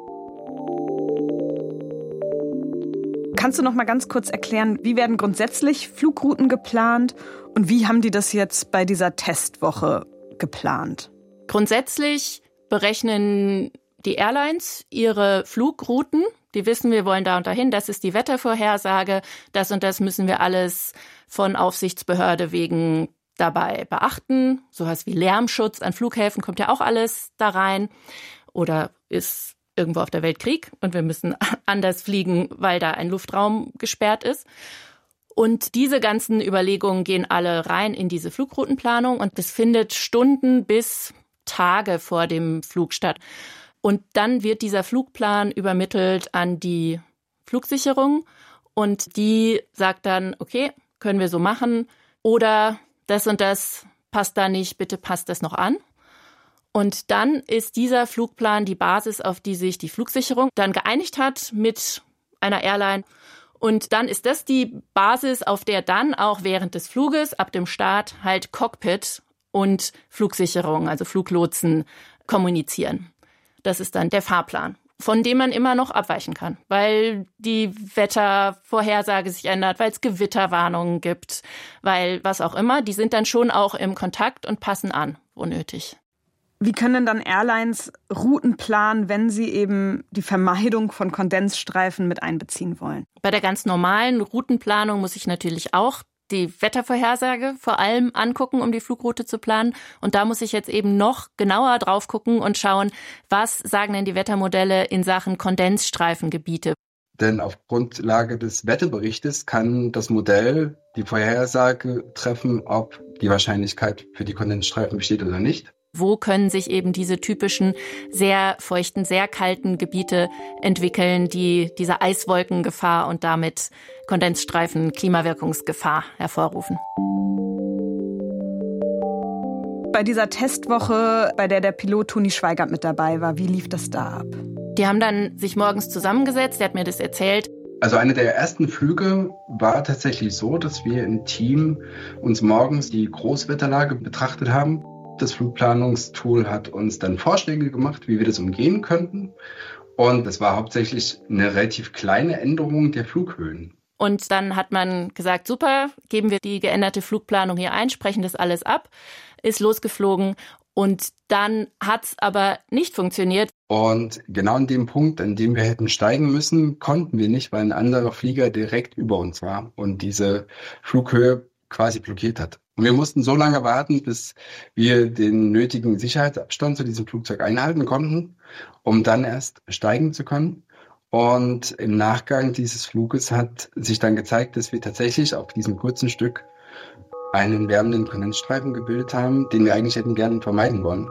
Kannst du noch mal ganz kurz erklären, wie werden grundsätzlich Flugrouten geplant und wie haben die das jetzt bei dieser Testwoche geplant? Grundsätzlich berechnen die Airlines ihre Flugrouten. Die wissen, wir wollen da und dahin, das ist die Wettervorhersage, das und das müssen wir alles von Aufsichtsbehörde wegen dabei beachten. Sowas wie Lärmschutz an Flughäfen kommt ja auch alles da rein. Oder ist irgendwo auf der Welt Krieg und wir müssen anders fliegen, weil da ein Luftraum gesperrt ist. Und diese ganzen Überlegungen gehen alle rein in diese Flugroutenplanung und das findet Stunden bis Tage vor dem Flug statt. Und dann wird dieser Flugplan übermittelt an die Flugsicherung und die sagt dann, okay, können wir so machen oder das und das passt da nicht, bitte passt das noch an. Und dann ist dieser Flugplan die Basis, auf die sich die Flugsicherung dann geeinigt hat mit einer Airline. Und dann ist das die Basis, auf der dann auch während des Fluges, ab dem Start, halt Cockpit und Flugsicherung, also Fluglotsen, kommunizieren. Das ist dann der Fahrplan, von dem man immer noch abweichen kann, weil die Wettervorhersage sich ändert, weil es Gewitterwarnungen gibt, weil was auch immer. Die sind dann schon auch im Kontakt und passen an, wo nötig. Wie können denn dann Airlines Routen planen, wenn sie eben die Vermeidung von Kondensstreifen mit einbeziehen wollen? Bei der ganz normalen Routenplanung muss ich natürlich auch die Wettervorhersage vor allem angucken, um die Flugroute zu planen. Und da muss ich jetzt eben noch genauer drauf gucken und schauen, was sagen denn die Wettermodelle in Sachen Kondensstreifengebiete. Denn auf Grundlage des Wetterberichtes kann das Modell die Vorhersage treffen, ob die Wahrscheinlichkeit für die Kondensstreifen besteht oder nicht. Wo können sich eben diese typischen sehr feuchten, sehr kalten Gebiete entwickeln, die diese Eiswolkengefahr und damit Kondensstreifen, Klimawirkungsgefahr hervorrufen? Bei dieser Testwoche, bei der der Pilot Toni Schweigert mit dabei war, wie lief das da ab? Die haben dann sich morgens zusammengesetzt, der hat mir das erzählt. Also einer der ersten Flüge war tatsächlich so, dass wir im Team uns morgens die Großwetterlage betrachtet haben. Das Flugplanungstool hat uns dann Vorschläge gemacht, wie wir das umgehen könnten. Und das war hauptsächlich eine relativ kleine Änderung der Flughöhen. Und dann hat man gesagt, super, geben wir die geänderte Flugplanung hier ein, sprechen das alles ab, ist losgeflogen. Und dann hat es aber nicht funktioniert. Und genau an dem Punkt, an dem wir hätten steigen müssen, konnten wir nicht, weil ein anderer Flieger direkt über uns war und diese Flughöhe quasi blockiert hat. Und wir mussten so lange warten, bis wir den nötigen Sicherheitsabstand zu diesem Flugzeug einhalten konnten, um dann erst steigen zu können. Und im Nachgang dieses Fluges hat sich dann gezeigt, dass wir tatsächlich auf diesem kurzen Stück einen wärmenden Kondensstreifen gebildet haben, den wir eigentlich hätten gerne vermeiden wollen.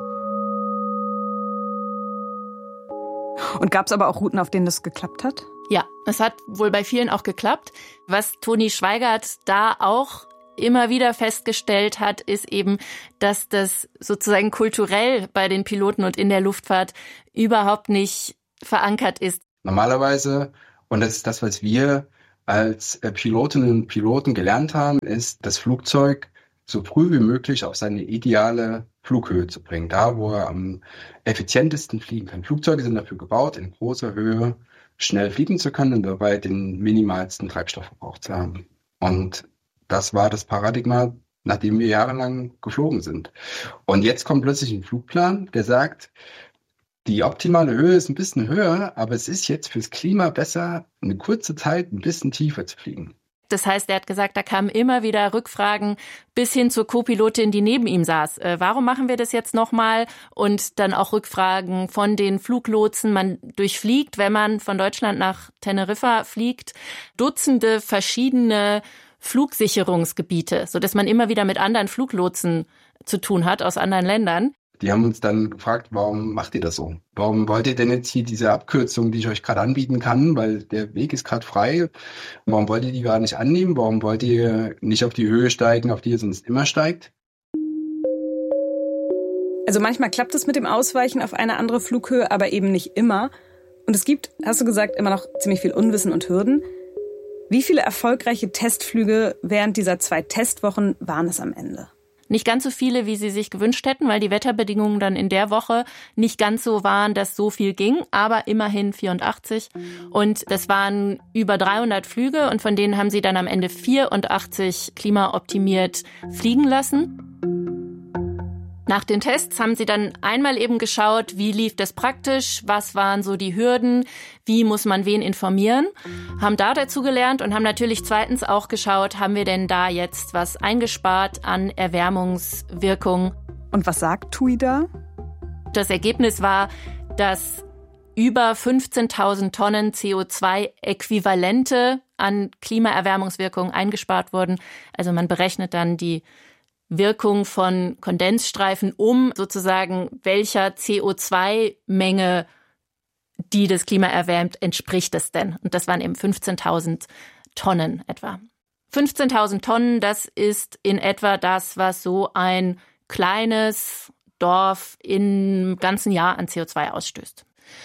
Und gab es aber auch Routen, auf denen das geklappt hat? Ja, es hat wohl bei vielen auch geklappt. Was Toni Schweigert da auch immer wieder festgestellt hat, ist eben, dass das sozusagen kulturell bei den Piloten und in der Luftfahrt überhaupt nicht verankert ist. Normalerweise, und das ist das, was wir als Pilotinnen und Piloten gelernt haben, ist, das Flugzeug so früh wie möglich auf seine ideale Flughöhe zu bringen, da wo er am effizientesten fliegen kann. Flugzeuge sind dafür gebaut, in großer Höhe schnell fliegen zu können und dabei den minimalsten Treibstoffverbrauch zu haben. Und das war das Paradigma, nachdem wir jahrelang geflogen sind. Und jetzt kommt plötzlich ein Flugplan, der sagt, die optimale Höhe ist ein bisschen höher, aber es ist jetzt fürs Klima besser, eine kurze Zeit ein bisschen tiefer zu fliegen. Das heißt, er hat gesagt, da kamen immer wieder Rückfragen bis hin zur Co-Pilotin, die neben ihm saß. Äh, warum machen wir das jetzt nochmal? Und dann auch Rückfragen von den Fluglotsen. Man durchfliegt, wenn man von Deutschland nach Teneriffa fliegt, Dutzende verschiedene Flugsicherungsgebiete, sodass man immer wieder mit anderen Fluglotsen zu tun hat aus anderen Ländern. Die haben uns dann gefragt, warum macht ihr das so? Warum wollt ihr denn jetzt hier diese Abkürzung, die ich euch gerade anbieten kann, weil der Weg ist gerade frei? Warum wollt ihr die gar nicht annehmen? Warum wollt ihr nicht auf die Höhe steigen, auf die ihr sonst immer steigt? Also manchmal klappt es mit dem Ausweichen auf eine andere Flughöhe, aber eben nicht immer. Und es gibt, hast du gesagt, immer noch ziemlich viel Unwissen und Hürden. Wie viele erfolgreiche Testflüge während dieser zwei Testwochen waren es am Ende? Nicht ganz so viele, wie sie sich gewünscht hätten, weil die Wetterbedingungen dann in der Woche nicht ganz so waren, dass so viel ging, aber immerhin vierundachtzig. Und das waren über dreihundert Flüge und von denen haben sie dann am Ende vierundachtzig klimaoptimiert fliegen lassen. Nach den Tests haben sie dann einmal eben geschaut, wie lief das praktisch, was waren so die Hürden, wie muss man wen informieren, haben da dazu gelernt und haben natürlich zweitens auch geschaut, haben wir denn da jetzt was eingespart an Erwärmungswirkung. Und was sagt T U I da? Das Ergebnis war, dass über fünfzehntausend Tonnen C O zwei Äquivalente an Klimaerwärmungswirkung eingespart wurden. Also man berechnet dann die Wirkung von Kondensstreifen um, sozusagen welcher C O zwei Menge, die das Klima erwärmt, entspricht es denn? Und das waren eben fünfzehntausend Tonnen etwa. fünfzehntausend Tonnen, das ist in etwa das, was so ein kleines Dorf im ganzen Jahr an C O zwei ausstößt.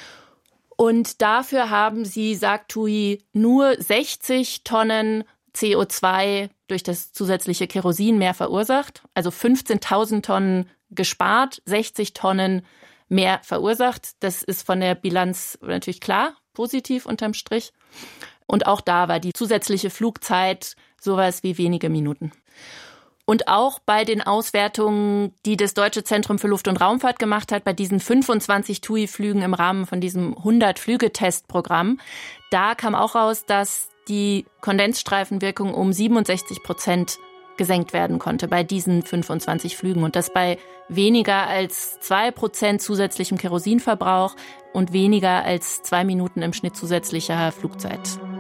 Und dafür haben sie, sagt T U I, nur sechzig Tonnen C O zwei durch das zusätzliche Kerosin mehr verursacht, also fünfzehntausend Tonnen gespart, sechzig Tonnen mehr verursacht. Das ist von der Bilanz natürlich klar, positiv unterm Strich. Und auch da war die zusätzliche Flugzeit sowas wie wenige Minuten. Und auch bei den Auswertungen, die das Deutsche Zentrum für Luft- und Raumfahrt gemacht hat, bei diesen fünfundzwanzig T U I-Flügen im Rahmen von diesem hundert-Flüge-Testprogramm, da kam auch raus, dass die Kondensstreifenwirkung um siebenundsechzig Prozent gesenkt werden konnte bei diesen fünfundzwanzig Flügen. Und das bei weniger als zwei Prozent zusätzlichem Kerosinverbrauch und weniger als zwei Minuten im Schnitt zusätzlicher Flugzeit.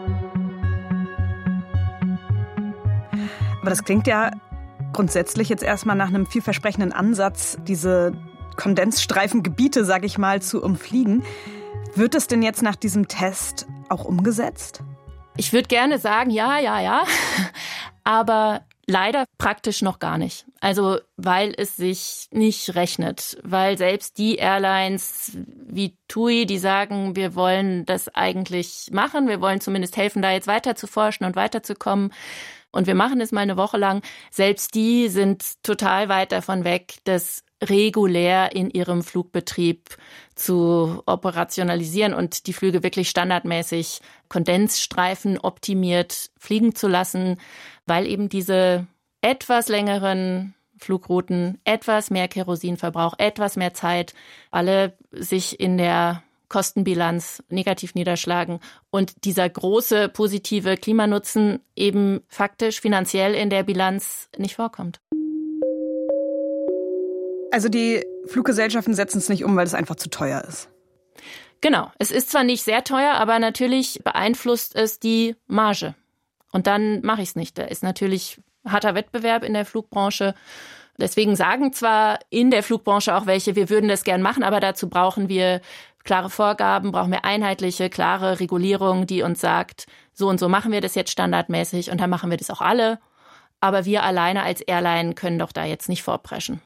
Aber das klingt ja grundsätzlich jetzt erstmal nach einem vielversprechenden Ansatz, diese Kondensstreifengebiete, sag ich mal, zu umfliegen. Wird es denn jetzt nach diesem Test auch umgesetzt? Ich würde gerne sagen, ja, ja, ja, aber leider praktisch noch gar nicht. Also weil es sich nicht rechnet, weil selbst die Airlines wie T U I, die sagen, wir wollen das eigentlich machen, wir wollen zumindest helfen, da jetzt weiter zu forschen und weiterzukommen und wir machen es mal eine Woche lang, selbst die sind total weit davon weg, das regulär in ihrem Flugbetrieb zu operationalisieren und die Flüge wirklich standardmäßig Kondensstreifen optimiert fliegen zu lassen, weil eben diese etwas längeren Flugrouten, etwas mehr Kerosinverbrauch, etwas mehr Zeit, alle sich in der Kostenbilanz negativ niederschlagen und dieser große positive Klimanutzen eben faktisch finanziell in der Bilanz nicht vorkommt. Also die Fluggesellschaften setzen es nicht um, weil es einfach zu teuer ist. Genau. Es ist zwar nicht sehr teuer, aber natürlich beeinflusst es die Marge. Und dann mache ich es nicht. Da ist natürlich harter Wettbewerb in der Flugbranche. Deswegen sagen zwar in der Flugbranche auch welche, wir würden das gern machen, aber dazu brauchen wir klare Vorgaben, brauchen wir einheitliche, klare Regulierung, die uns sagt, so und so machen wir das jetzt standardmäßig und dann machen wir das auch alle. Aber wir alleine als Airline können doch da jetzt nicht vorpreschen.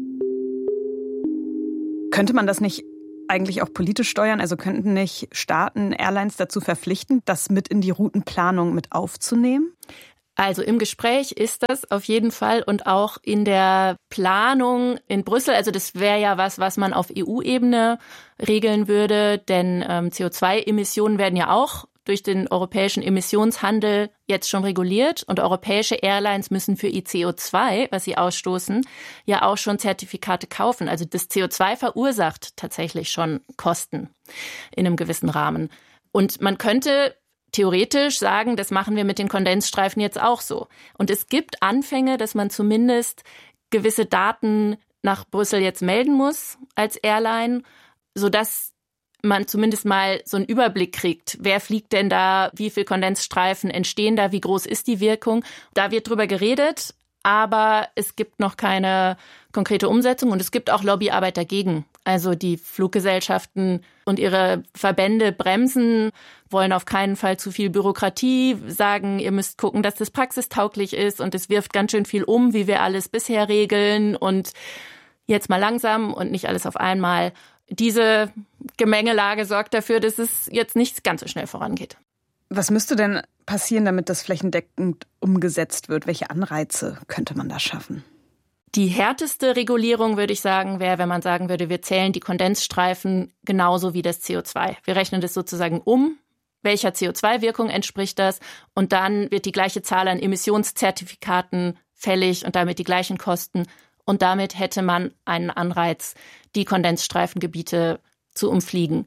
Könnte man das nicht eigentlich auch politisch steuern? Also könnten nicht Staaten Airlines dazu verpflichten, das mit in die Routenplanung mit aufzunehmen? Also im Gespräch ist das auf jeden Fall und auch in der Planung in Brüssel. Also das wäre ja was, was man auf E U-Ebene regeln würde, denn ähm, C O zwei Emissionen werden ja auch durch den europäischen Emissionshandel jetzt schon reguliert und europäische Airlines müssen für ihr C O zwei, was sie ausstoßen, ja auch schon Zertifikate kaufen. Also das C O zwei verursacht tatsächlich schon Kosten in einem gewissen Rahmen. Und man könnte theoretisch sagen, das machen wir mit den Kondensstreifen jetzt auch so. Und es gibt Anfänge, dass man zumindest gewisse Daten nach Brüssel jetzt melden muss als Airline, sodass man zumindest mal so einen Überblick kriegt. Wer fliegt denn da? Wie viel Kondensstreifen entstehen da? Wie groß ist die Wirkung? Da wird drüber geredet, aber es gibt noch keine konkrete Umsetzung und es gibt auch Lobbyarbeit dagegen. Also die Fluggesellschaften und ihre Verbände bremsen, wollen auf keinen Fall zu viel Bürokratie, sagen, ihr müsst gucken, dass das praxistauglich ist und es wirft ganz schön viel um, wie wir alles bisher regeln und jetzt mal langsam und nicht alles auf einmal. Diese Gemengelage sorgt dafür, dass es jetzt nicht ganz so schnell vorangeht. Was müsste denn passieren, damit das flächendeckend umgesetzt wird? Welche Anreize könnte man da schaffen? Die härteste Regulierung, würde ich sagen, wäre, wenn man sagen würde, wir zählen die Kondensstreifen genauso wie das C O zwei. Wir rechnen das sozusagen um, welcher C O zwei Wirkung entspricht das und dann wird die gleiche Zahl an Emissionszertifikaten fällig und damit die gleichen Kosten. Und damit hätte man einen Anreiz, die Kondensstreifengebiete zu umfliegen.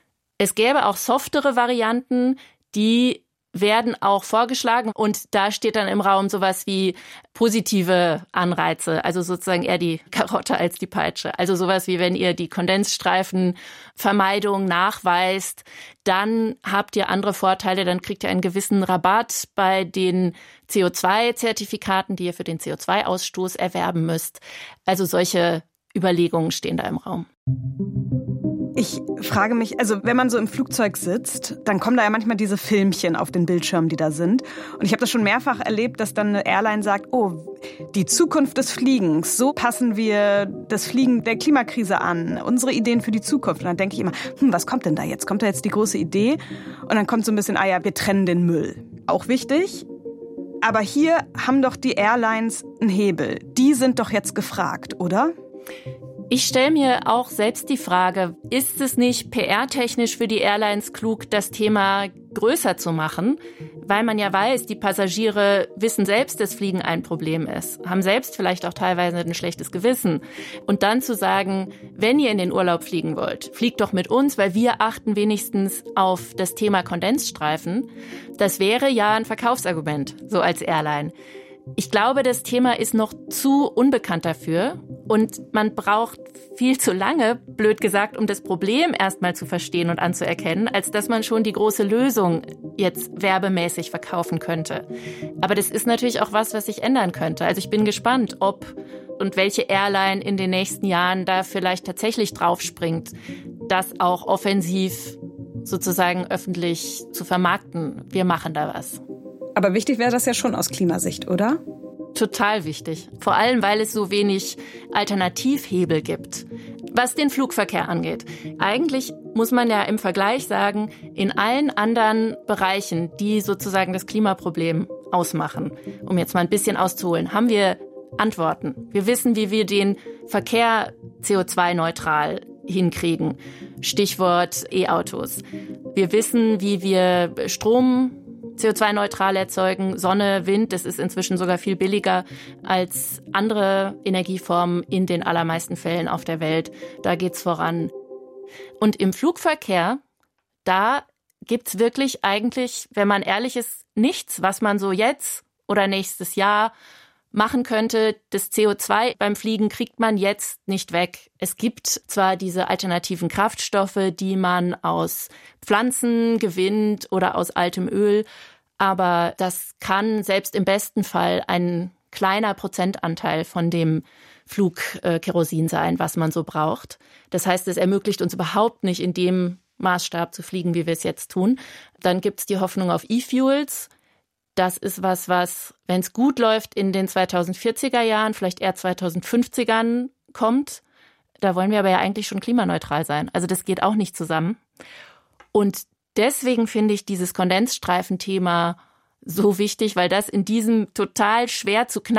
Es gäbe auch softere Varianten, die werden auch vorgeschlagen. Und da steht dann im Raum sowas wie positive Anreize, also sozusagen eher die Karotte als die Peitsche. Also sowas wie, wenn ihr die Kondensstreifenvermeidung nachweist, dann habt ihr andere Vorteile, dann kriegt ihr einen gewissen Rabatt bei den C O zwei Zertifikaten, die ihr für den C O zwei Ausstoß erwerben müsst. Also solche Überlegungen stehen da im Raum. Ich frage mich, also wenn man so im Flugzeug sitzt, dann kommen da ja manchmal diese Filmchen auf den Bildschirmen, die da sind. Und ich habe das schon mehrfach erlebt, dass dann eine Airline sagt, oh, die Zukunft des Fliegens, so passen wir das Fliegen der Klimakrise an, unsere Ideen für die Zukunft. Und dann denke ich immer, hm, was kommt denn da jetzt? Kommt da jetzt die große Idee? Und dann kommt so ein bisschen, ah ja, wir trennen den Müll. Auch wichtig. Aber hier haben doch die Airlines einen Hebel. Die sind doch jetzt gefragt, oder? Ich stelle mir auch selbst die Frage, ist es nicht P R-technisch für die Airlines klug, das Thema größer zu machen? Weil man ja weiß, die Passagiere wissen selbst, dass Fliegen ein Problem ist, haben selbst vielleicht auch teilweise ein schlechtes Gewissen. Und dann zu sagen, wenn ihr in den Urlaub fliegen wollt, fliegt doch mit uns, weil wir achten wenigstens auf das Thema Kondensstreifen. Das wäre ja ein Verkaufsargument, so als Airline. Ich glaube, das Thema ist noch zu unbekannt dafür und man braucht viel zu lange, blöd gesagt, um das Problem erstmal zu verstehen und anzuerkennen, als dass man schon die große Lösung jetzt werbemäßig verkaufen könnte. Aber das ist natürlich auch was, was sich ändern könnte. Also ich bin gespannt, ob und welche Airline in den nächsten Jahren da vielleicht tatsächlich draufspringt, das auch offensiv sozusagen öffentlich zu vermarkten. Wir machen da was. Aber wichtig wäre das ja schon aus Klimasicht, oder? Total wichtig. Vor allem, weil es so wenig Alternativhebel gibt. Was den Flugverkehr angeht. Eigentlich muss man ja im Vergleich sagen, in allen anderen Bereichen, die sozusagen das Klimaproblem ausmachen, um jetzt mal ein bisschen auszuholen, haben wir Antworten. Wir wissen, wie wir den Verkehr C O zwei neutral hinkriegen. Stichwort E-Autos. Wir wissen, wie wir Strom C O zwei neutral erzeugen, Sonne, Wind, das ist inzwischen sogar viel billiger als andere Energieformen in den allermeisten Fällen auf der Welt. Da geht's voran. Und im Flugverkehr, da gibt's wirklich eigentlich, wenn man ehrlich ist, nichts, was man so jetzt oder nächstes Jahr machen könnte. Das C O zwei beim Fliegen kriegt man jetzt nicht weg. Es gibt zwar diese alternativen Kraftstoffe, die man aus Pflanzen gewinnt oder aus altem Öl, aber das kann selbst im besten Fall ein kleiner Prozentanteil von dem Flugkerosin sein, was man so braucht. Das heißt, es ermöglicht uns überhaupt nicht in dem Maßstab zu fliegen, wie wir es jetzt tun. Dann gibt es die Hoffnung auf E-Fuels. Das ist was, was, wenn es gut läuft, in den zweitausendvierziger Jahren, vielleicht eher zweitausendfünfzigern kommt. Da wollen wir aber ja eigentlich schon klimaneutral sein. Also das geht auch nicht zusammen. Und deswegen finde ich dieses Kondensstreifen-Thema so wichtig, weil das in diesem total schwer zu knacken